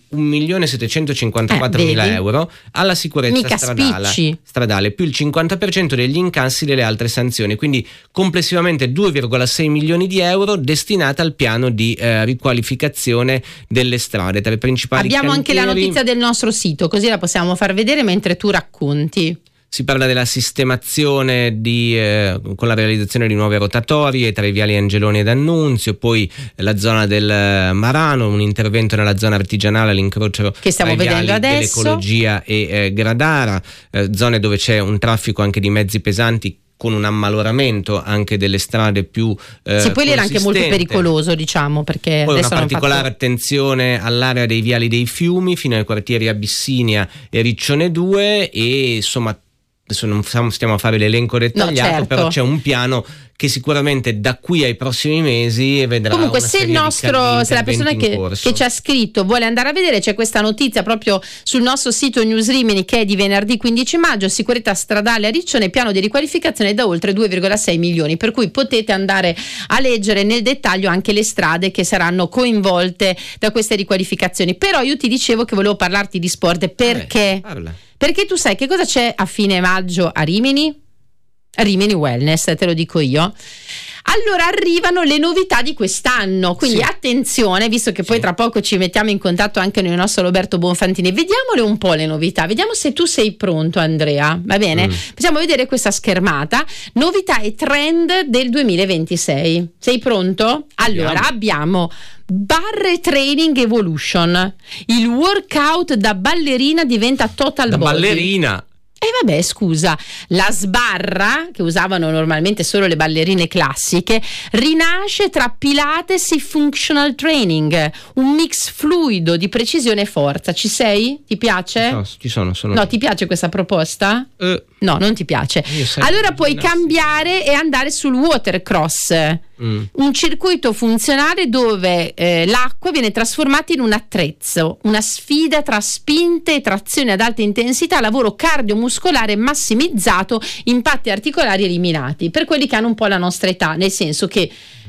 1.754.000 euro, alla sicurezza stradale, più il 50% degli incassi delle altre sanzioni, quindi complessivamente 2,6 milioni di euro destinata al piano di riqualificazione delle strade. Tra i principali abbiamo anche la notizia del nostro sito, così la possiamo far vedere mentre tu racconti. Si parla della sistemazione con la realizzazione di nuove rotatorie tra i viali Angeloni ed Annunzio, poi la zona del Marano, un intervento nella zona artigianale all'incrocio che stiamo vedendo adesso, dell'Ecologia e Gradara, zone dove c'è un traffico anche di mezzi pesanti con un ammaloramento anche delle strade più poi era anche molto pericoloso, diciamo, perché poi adesso una particolare attenzione all'area dei viali dei fiumi fino ai quartieri Abissinia e Riccione 2 e insomma adesso non stiamo a fare l'elenco dettagliato, certo. Però c'è un piano che sicuramente da qui ai prossimi mesi vedrà. Comunque se la persona che ci ha scritto vuole andare a vedere, c'è questa notizia proprio sul nostro sito News Rimini che è di venerdì 15 maggio, sicurezza stradale a Riccione, piano di riqualificazione da oltre 2,6 milioni, per cui potete andare a leggere nel dettaglio anche le strade che saranno coinvolte da queste riqualificazioni. Però io ti dicevo che volevo parlarti di sport perché perché tu sai che cosa c'è a fine maggio a Rimini? Rimini Wellness, te lo dico io. Allora arrivano le novità di quest'anno, quindi attenzione, visto che poi tra poco ci mettiamo in contatto anche con il nostro Roberto Bonfantini, vediamole un po' le novità, vediamo se tu sei pronto, Andrea, va bene? Possiamo vedere questa schermata, novità e trend del 2026, sei pronto? Allora abbiamo Barre Training Evolution, il workout da ballerina diventa total body. Ballerina? Vabbè, scusa, la sbarra che usavano normalmente solo le ballerine classiche rinasce tra Pilates e Functional Training, un mix fluido di precisione e forza. Ci sei? Ti piace? Ci sono. No, ti piace questa proposta? No, non ti piace. Allora puoi cambiare e andare sul watercross, un circuito funzionale dove l'acqua viene trasformata in un attrezzo, una sfida tra spinte e trazione ad alta intensità, lavoro cardiomuscolare massimizzato, impatti articolari eliminati, per quelli che hanno un po' la nostra età, nel senso che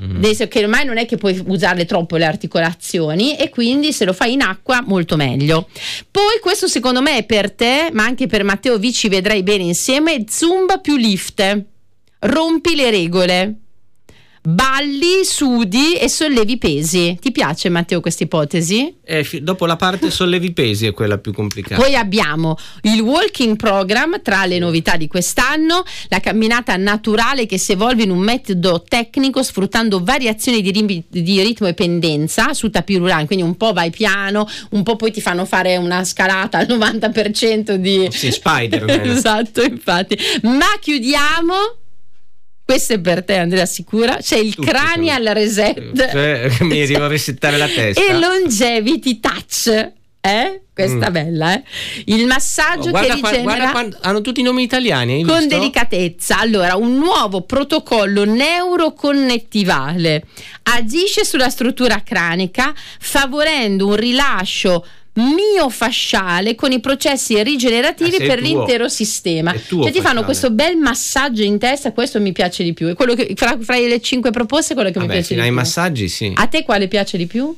ormai non è che puoi usarle troppo le articolazioni, e quindi se lo fai in acqua molto meglio. Poi questo secondo me è per te, ma anche per Matteo Vici, vedrai bene insieme, Zumba più lift, rompi le regole. balli, sudi e sollevi pesi. Ti piace, Matteo, questa ipotesi? Dopo la parte sollevi pesi è quella più complicata. Poi abbiamo il walking program, tra le novità di quest'anno, la camminata naturale che si evolve in un metodo tecnico sfruttando variazioni di ritmo e pendenza su tapis roulant, quindi un po' vai piano, un po' poi ti fanno fare una scalata al 90% di... Sì, Spider-Man. Esatto, infatti. Ma chiudiamo... Questo è per te, Andrea, sicura. C'è il cranial reset. Mi devo resettare la testa. E longevity touch. Questa bella, il massaggio che rigenera hanno tutti i nomi italiani, hai con visto? delicatezza. Allora, un nuovo protocollo neuroconnettivale agisce sulla struttura cranica favorendo un rilascio miofasciale con i processi rigenerativi per l'intero sistema. Cioè ti fanno questo bel massaggio in testa. Questo mi piace di più, è quello che fra le 5 proposte è quello che mi piace di più. I massaggi, sì. A te quale piace di più?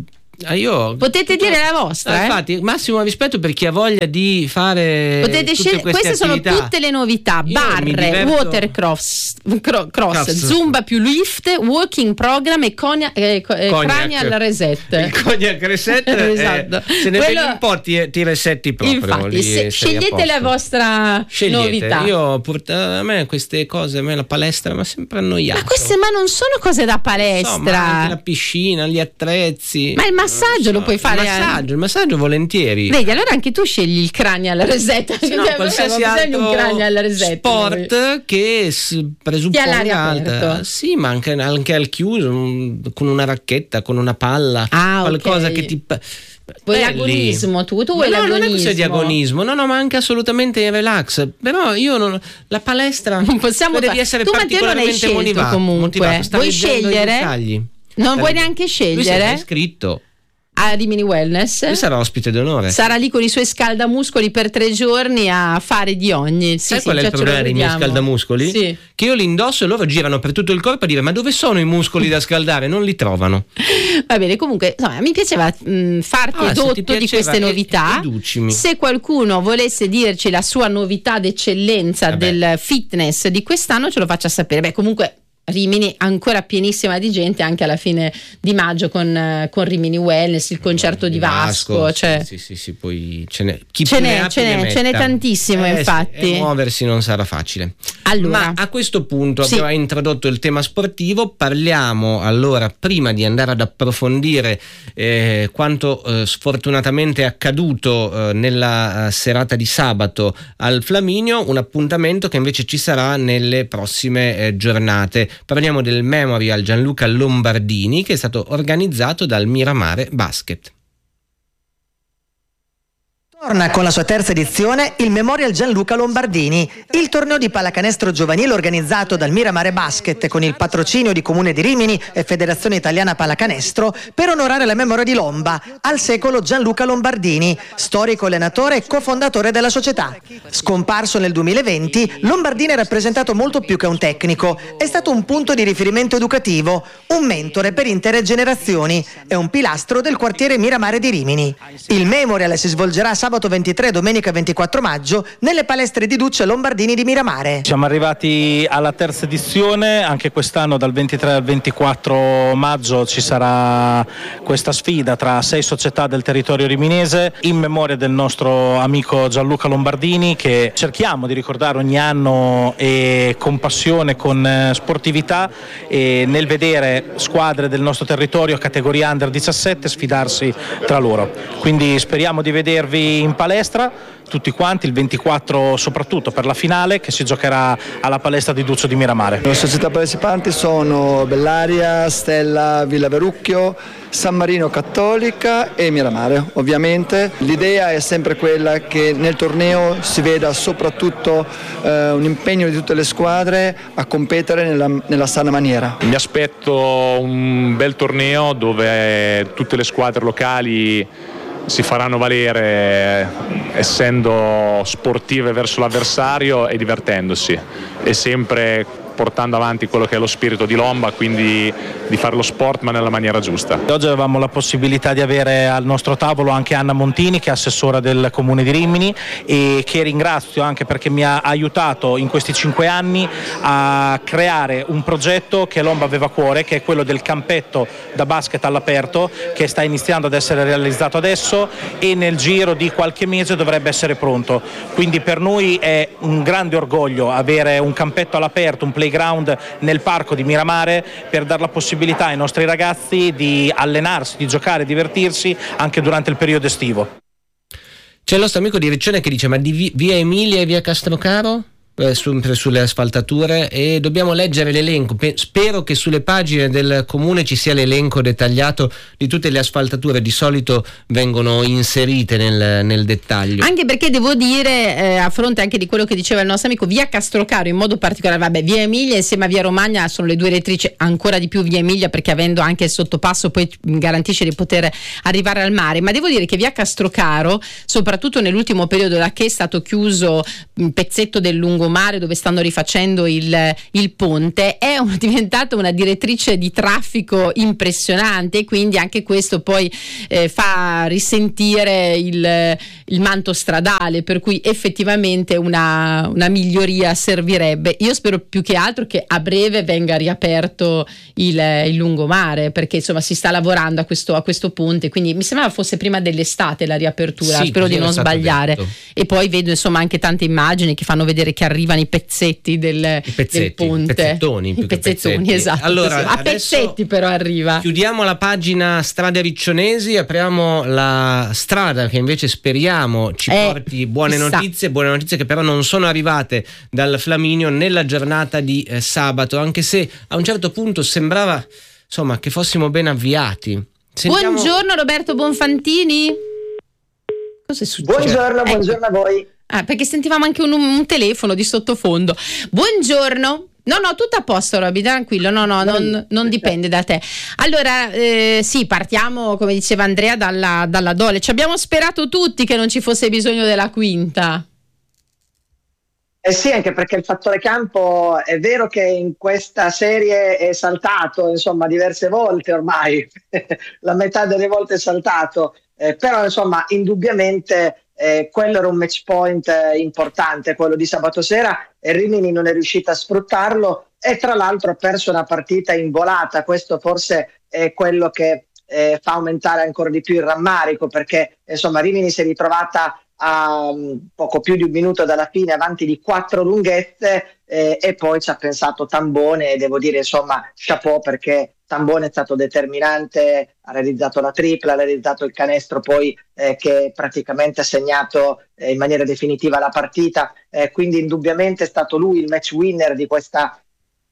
Io potete dire la vostra, infatti, massimo rispetto per chi ha voglia di fare. Potete scegliere, queste sono tutte le novità: barre, watercross, zumba più lift, walking program e cranial reset. Il cognac reset esatto. Se ne vedi un po' ti resetti proprio. Infatti, scegliete la vostra novità. Io a me queste cose, a me la palestra mi ha sempre annoiato. Ma queste non sono cose da palestra. Ma anche la piscina, gli attrezzi. Ma il massaggio lo puoi fare. Il massaggio volentieri. Vedi, allora anche tu scegli il cranial reset. Qualsiasi altro un cranial reset, sport che presupponga alta. Sì, ma anche al chiuso, con una racchetta, con una palla, qualcosa che ti. Vuoi l'agonismo? Tu vuoi l'agonismo? Non è questione di agonismo, no, ma anche assolutamente in relax. Però io la palestra non possiamo devi essere tu particolarmente motivato. Comunque vuoi scegliere? Non vuoi neanche scegliere? Lui si è iscritto a Rimini Wellness. Lui sarà ospite d'onore. Sarà lì con i suoi scaldamuscoli per 3 giorni a fare di ogni. Sai qual è il problema dei miei scaldamuscoli? Sì. Che io li indosso e loro girano per tutto il corpo a dire: ma dove sono i muscoli da scaldare? Non li trovano. Va bene, comunque insomma, mi piaceva farti edotto di queste novità. Se qualcuno volesse dirci la sua novità d'eccellenza del fitness di quest'anno, ce lo faccia sapere. Comunque Rimini ancora pienissima di gente anche alla fine di maggio con Rimini Wellness, il concerto di Vasco, cioè sì, poi ce n'è tantissimo, infatti. E muoversi non sarà facile. Allora, ma a questo punto abbiamo introdotto il tema sportivo. Parliamo allora, prima di andare ad approfondire quanto sfortunatamente è accaduto nella serata di sabato al Flaminio, un appuntamento che invece ci sarà nelle prossime giornate. Parliamo del Memorial Gianluca Lombardini, che è stato organizzato dal Miramare Basket. Torna con la sua terza edizione il Memorial Gianluca Lombardini, il torneo di pallacanestro giovanile organizzato dal Miramare Basket con il patrocinio di Comune di Rimini e Federazione Italiana Pallacanestro per onorare la memoria di Lomba, al secolo Gianluca Lombardini, storico allenatore e cofondatore della società. Scomparso nel 2020, Lombardini è rappresentato molto più che un tecnico, è stato un punto di riferimento educativo, un mentore per intere generazioni e un pilastro del quartiere Miramare di Rimini. Il Memorial si svolgerà sabato 23 e domenica 24 maggio nelle palestre di Duce Lombardini di Miramare. Siamo arrivati alla terza edizione, anche quest'anno dal 23 al 24 maggio ci sarà questa sfida tra 6 società del territorio riminese in memoria del nostro amico Gianluca Lombardini, che cerchiamo di ricordare ogni anno e con passione, con sportività, e nel vedere squadre del nostro territorio categoria under 17 sfidarsi tra loro. Quindi speriamo di vedervi in palestra tutti quanti il 24, soprattutto per la finale che si giocherà alla palestra di Duccio di Miramare. Le società partecipanti sono Bellaria, Stella Villa Verucchio, San Marino Cattolica e Miramare. Ovviamente l'idea è sempre quella che nel torneo si veda soprattutto un impegno di tutte le squadre a competere nella sana maniera. Mi aspetto un bel torneo dove tutte le squadre locali si faranno valere, essendo sportive verso l'avversario e divertendosi, e sempre portando avanti quello che è lo spirito di Lomba, quindi di fare lo sport ma nella maniera giusta. Oggi avevamo la possibilità di avere al nostro tavolo anche Anna Montini, che è assessora del Comune di Rimini, e che ringrazio anche perché mi ha aiutato in questi 5 anni a creare un progetto che Lomba aveva a cuore, che è quello del campetto da basket all'aperto, che sta iniziando ad essere realizzato adesso e nel giro di qualche mese dovrebbe essere pronto. Quindi per noi è un grande orgoglio avere un campetto all'aperto, un playground nel parco di Miramare, per dare la possibilità ai nostri ragazzi di allenarsi, di giocare, divertirsi anche durante il periodo estivo. C'è il nostro amico di Riccione che dice: ma di via Emilia e via Castrocaro? Sulle asfaltature, e dobbiamo leggere l'elenco. Spero che sulle pagine del comune ci sia l'elenco dettagliato di tutte le asfaltature, di solito vengono inserite nel dettaglio, anche perché devo dire, a fronte anche di quello che diceva il nostro amico, via Castrocaro in modo particolare, vabbè, via Emilia insieme a via Romagna sono le due elettrici, ancora di più via Emilia perché avendo anche il sottopasso poi garantisce di poter arrivare al mare, ma devo dire che via Castrocaro, soprattutto nell'ultimo periodo da che è stato chiuso un pezzetto del lungomare dove stanno rifacendo il ponte, è diventata una direttrice di traffico impressionante, quindi anche questo poi fa risentire il manto stradale, per cui effettivamente una miglioria servirebbe. Io spero più che altro che a breve venga riaperto il lungomare, perché insomma si sta lavorando a questo ponte, quindi mi sembrava fosse prima dell'estate la riapertura, sì, spero di non sbagliare detto. E poi vedo insomma anche tante immagini che fanno vedere che arrivano i pezzetti del ponte, i pezzettoni, esatto, allora, sì. A pezzetti però arriva. Chiudiamo la pagina strade riccionesi, apriamo la strada che invece speriamo ci porti buone notizie che però non sono arrivate dal Flaminio nella giornata di sabato, anche se a un certo punto sembrava insomma che fossimo ben avviati. Buongiorno Roberto Bonfantini. Cosa è successo? Buongiorno a voi. Perché sentivamo anche un telefono di sottofondo. Buongiorno. No, tutto a posto, Roby, tranquillo, non dipende da te. Allora, sì, partiamo, come diceva Andrea, dalla Dole. Ci abbiamo sperato tutti che non ci fosse bisogno della quinta. Sì, anche perché il fattore campo è vero che in questa serie è saltato, insomma, diverse volte ormai, la metà delle volte è saltato, però insomma, indubbiamente quello era un match point importante, quello di sabato sera, e Rimini non è riuscita a sfruttarlo e tra l'altro ha perso una partita in volata. Questo forse è quello che fa aumentare ancora di più il rammarico, perché insomma Rimini si è ritrovata a poco più di un minuto dalla fine avanti di 4 lunghezze e poi ci ha pensato Tambone, e devo dire insomma chapeau, perché Tambone è stato determinante, ha realizzato la tripla, ha realizzato il canestro poi che praticamente ha segnato in maniera definitiva la partita, quindi indubbiamente è stato lui il match winner di questa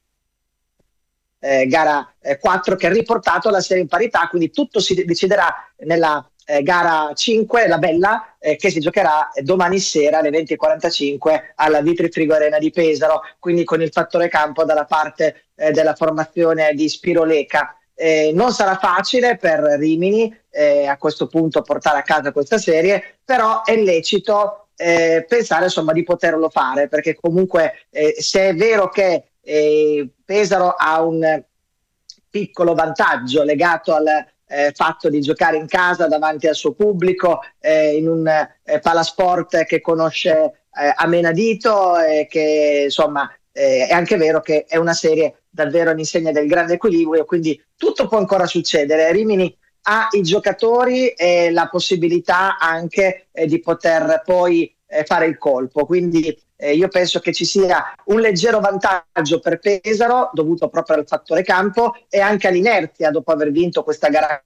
gara 4 che ha riportato la serie in parità, quindi tutto si deciderà nella gara 5, la bella, che si giocherà domani sera alle 20:45 alla Vitri Frigo Arena di Pesaro, quindi con il fattore campo dalla parte della formazione di Spiro Leca. Non sarà facile per Rimini a questo punto portare a casa questa serie, però è lecito pensare insomma di poterlo fare, perché comunque se è vero che Pesaro ha un piccolo vantaggio legato al fatto di giocare in casa davanti al suo pubblico, in un palasport che conosce a menadito, e che insomma è anche vero che è una serie davvero all'insegna del grande equilibrio, quindi tutto può ancora succedere. Rimini ha i giocatori e la possibilità anche di poter poi fare il colpo, quindi io penso che ci sia un leggero vantaggio per Pesaro dovuto proprio al fattore campo e anche all'inerzia dopo aver vinto questa gara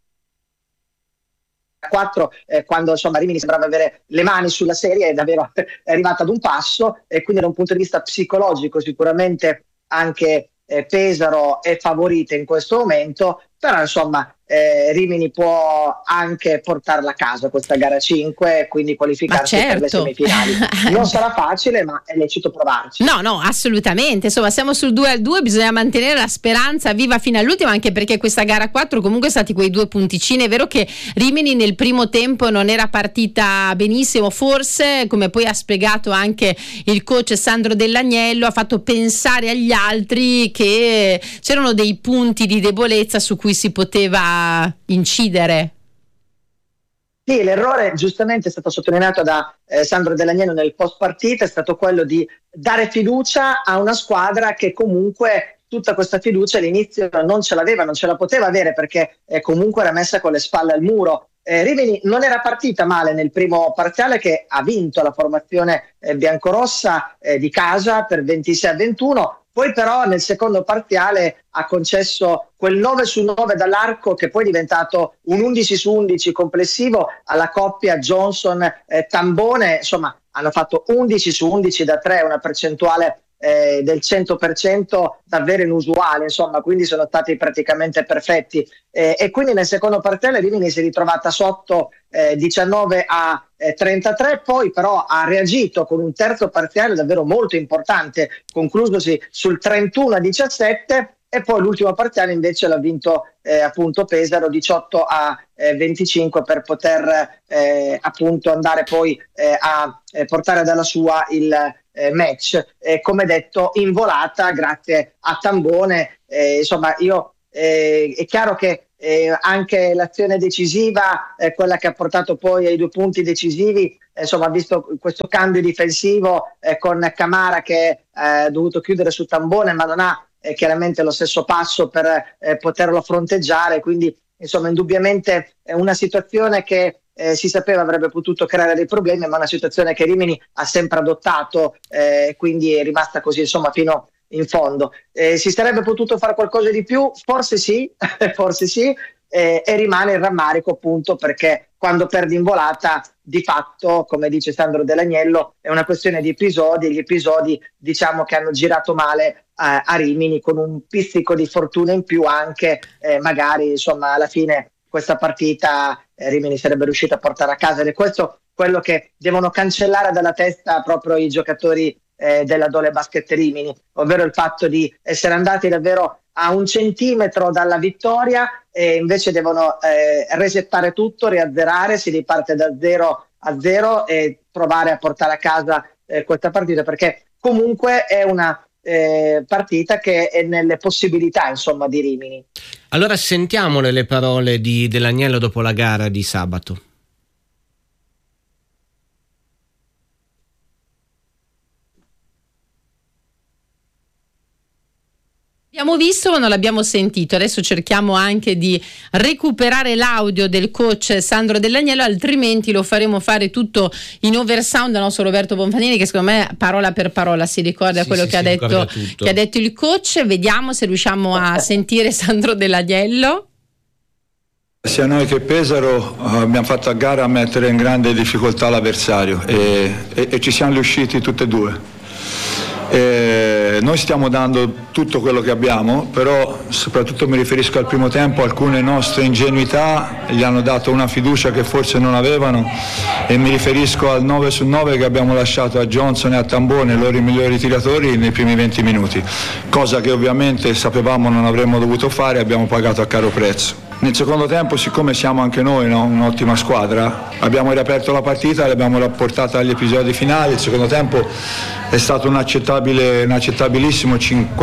4, quando insomma Rimini sembrava avere le mani sulla serie, è davvero arrivata ad un passo, e quindi da un punto di vista psicologico sicuramente anche Pesaro è favorita in questo momento, però insomma Rimini può anche portarla a casa questa gara 5, quindi qualificarsi per le semifinali. Non sarà facile, ma è lecito provarci. No, assolutamente. Insomma, siamo sul 2-2, bisogna mantenere la speranza viva fino all'ultimo, anche perché questa gara 4 comunque è stati quei 2 punticini. È vero che Rimini nel primo tempo non era partita benissimo, forse, come poi ha spiegato anche il coach Sandro Dell'Agnello, ha fatto pensare agli altri che c'erano dei punti di debolezza su cui si poteva incidere. Sì, l'errore giustamente è stato sottolineato da Sandro Dell'Agnello nel post partita, è stato quello di dare fiducia a una squadra che comunque tutta questa fiducia all'inizio non ce l'aveva, non ce la poteva avere, perché comunque era messa con le spalle al muro. Rimini non era partita male nel primo parziale, che ha vinto la formazione biancorossa di casa per 26-21. Poi però nel secondo parziale ha concesso quel 9-9 dall'arco, che poi è diventato un 11-11 complessivo alla coppia Johnson-Tambone. Insomma, hanno fatto 11-11 da 3, una percentuale del 100% davvero inusuale, insomma, quindi sono stati praticamente perfetti, e quindi nel secondo parziale Rimini si è ritrovata sotto 19-33, poi però ha reagito con un terzo parziale davvero molto importante, conclusosi sul 31-17, e poi l'ultimo parziale invece l'ha vinto appunto Pesaro 18-25 per poter appunto andare poi a portare dalla sua il match, come detto in volata grazie a Tambone. Insomma, è chiaro che anche l'azione decisiva, quella che ha portato poi ai 2 punti decisivi, insomma, ha visto questo cambio difensivo con Camara che ha dovuto chiudere su Tambone, ma non ha chiaramente lo stesso passo per poterlo fronteggiare, quindi insomma indubbiamente è una situazione che si sapeva avrebbe potuto creare dei problemi, ma una situazione che Rimini ha sempre adottato, quindi è rimasta così insomma fino in fondo. Si sarebbe potuto fare qualcosa di più? Forse sì, forse sì, e rimane il rammarico appunto perché quando perdi in volata di fatto, come dice Sandro Dell'Agnello, è una questione di episodi, e gli episodi diciamo che hanno girato male a Rimini, con un pizzico di fortuna in più anche, magari insomma alla fine questa partita Rimini sarebbe riuscito a portare a casa, ed è questo quello che devono cancellare dalla testa proprio i giocatori della Dole Basket Rimini, ovvero il fatto di essere andati davvero a 1 centimetro dalla vittoria, e invece devono resettare tutto, riazzerare, si riparte da 0-0 e provare a portare a casa questa partita, perché comunque è una partita che è nelle possibilità insomma di Rimini. Allora sentiamole le parole di Dell'Agnello dopo la gara di sabato. L'abbiamo visto ma non l'abbiamo sentito, adesso cerchiamo anche di recuperare l'audio del coach Sandro Dell'Agnello, altrimenti lo faremo fare tutto in oversound dal nostro Roberto Bonfanini, che secondo me parola per parola si ricorda quello che ha detto il coach. Vediamo se riusciamo a sentire Sandro Dell'Agnello. Sia noi che Pesaro abbiamo fatto a gara a mettere in grande difficoltà l'avversario e ci siamo riusciti tutte e due. Noi stiamo dando tutto quello che abbiamo, però soprattutto mi riferisco al primo tempo, alcune nostre ingenuità gli hanno dato una fiducia che forse non avevano, e mi riferisco al 9-9 che abbiamo lasciato a Johnson e a Tambone, i loro migliori tiratori, nei primi 20 minuti, cosa che ovviamente sapevamo non avremmo dovuto fare e abbiamo pagato a caro prezzo. Nel secondo tempo, siccome siamo anche noi un'ottima squadra, abbiamo riaperto la partita e l'abbiamo portata agli episodi finali. Il secondo tempo è stato inaccettabilissimo,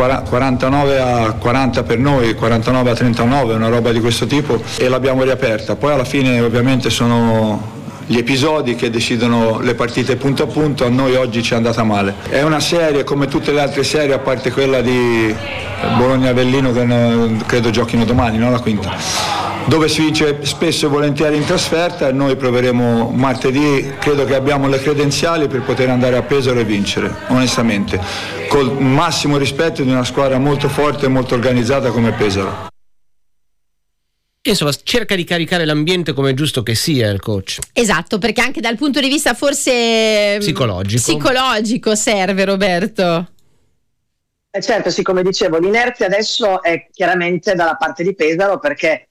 49-40 per noi, 49-39, una roba di questo tipo, e l'abbiamo riaperta. Poi alla fine ovviamente sono gli episodi che decidono le partite punto a punto. A noi oggi ci è andata male. È una serie come tutte le altre serie, a parte quella di Bologna-Avellino che credo giochino domani, no? La quinta, dove si vince spesso e volentieri in trasferta, e noi proveremo martedì. Credo che abbiamo le credenziali per poter andare a Pesaro e vincere, onestamente, col massimo rispetto di una squadra molto forte e molto organizzata come Pesaro. Insomma, cerca di caricare l'ambiente come è giusto che sia il coach. Esatto, perché anche dal punto di vista forse psicologico serve, Roberto. Certo, sì, come dicevo, l'inerzia adesso è chiaramente dalla parte di Pesaro, perché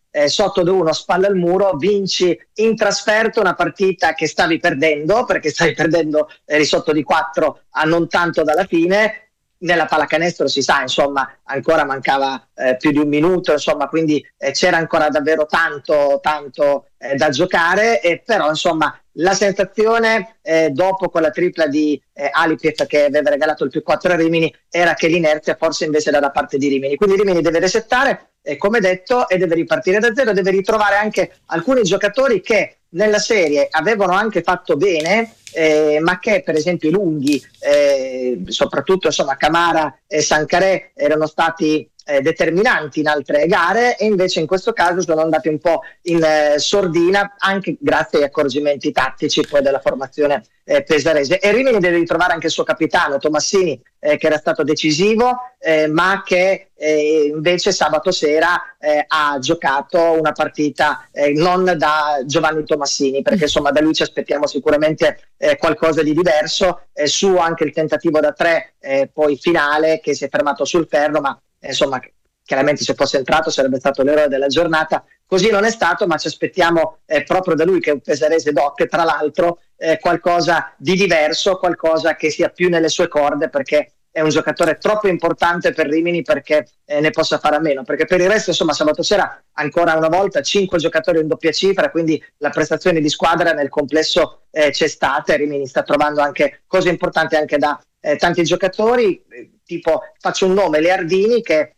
sotto 2-1, spalla al muro, vinci in trasferta una partita che stavi perdendo, perché stavi perdendo, eri sotto di 4 a non tanto dalla fine. Nella pallacanestro si sa, insomma, ancora mancava più di un minuto, insomma, quindi c'era ancora davvero tanto da giocare, però insomma la sensazione dopo quella tripla di Alipiev che aveva regalato il +4 a Rimini era che l'inerzia forse invece era da parte di Rimini, quindi Rimini deve resettare, come detto, e deve ripartire da zero, deve ritrovare anche alcuni giocatori che nella serie avevano anche fatto bene, ma che per esempio i lunghi, soprattutto insomma Camara e Sancaré, erano stati determinanti in altre gare, e invece in questo caso sono andati un po' in sordina anche grazie agli accorgimenti tattici poi della formazione pesarese. E Rimini deve ritrovare anche il suo capitano Tomassini, che era stato decisivo, ma che invece sabato sera ha giocato una partita non da Giovanni Tomassini, perché insomma da lui ci aspettiamo sicuramente qualcosa di diverso, su anche il tentativo da 3 poi finale che si è fermato sul ferro, ma insomma chiaramente se fosse entrato sarebbe stato l'eroe della giornata. Così non è stato, ma ci aspettiamo proprio da lui, che è un pesarese doc, tra l'altro qualcosa di diverso, qualcosa che sia più nelle sue corde, perché è un giocatore troppo importante per Rimini perché ne possa fare a meno, perché per il resto insomma sabato sera ancora una volta 5 giocatori in doppia cifra, quindi la prestazione di squadra nel complesso c'è stata, e Rimini sta trovando anche cose importanti anche da tanti giocatori, tipo faccio un nome, Leardini, che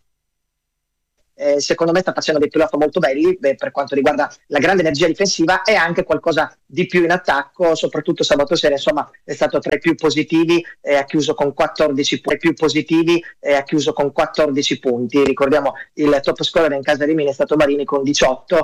secondo me sta facendo dei playoff molto belli per quanto riguarda la grande energia difensiva, e anche qualcosa di più in attacco, soprattutto sabato sera insomma è stato tra i più positivi, ha chiuso con 14 punti. Ricordiamo il top scorer in casa Rimini è stato Marini con 18,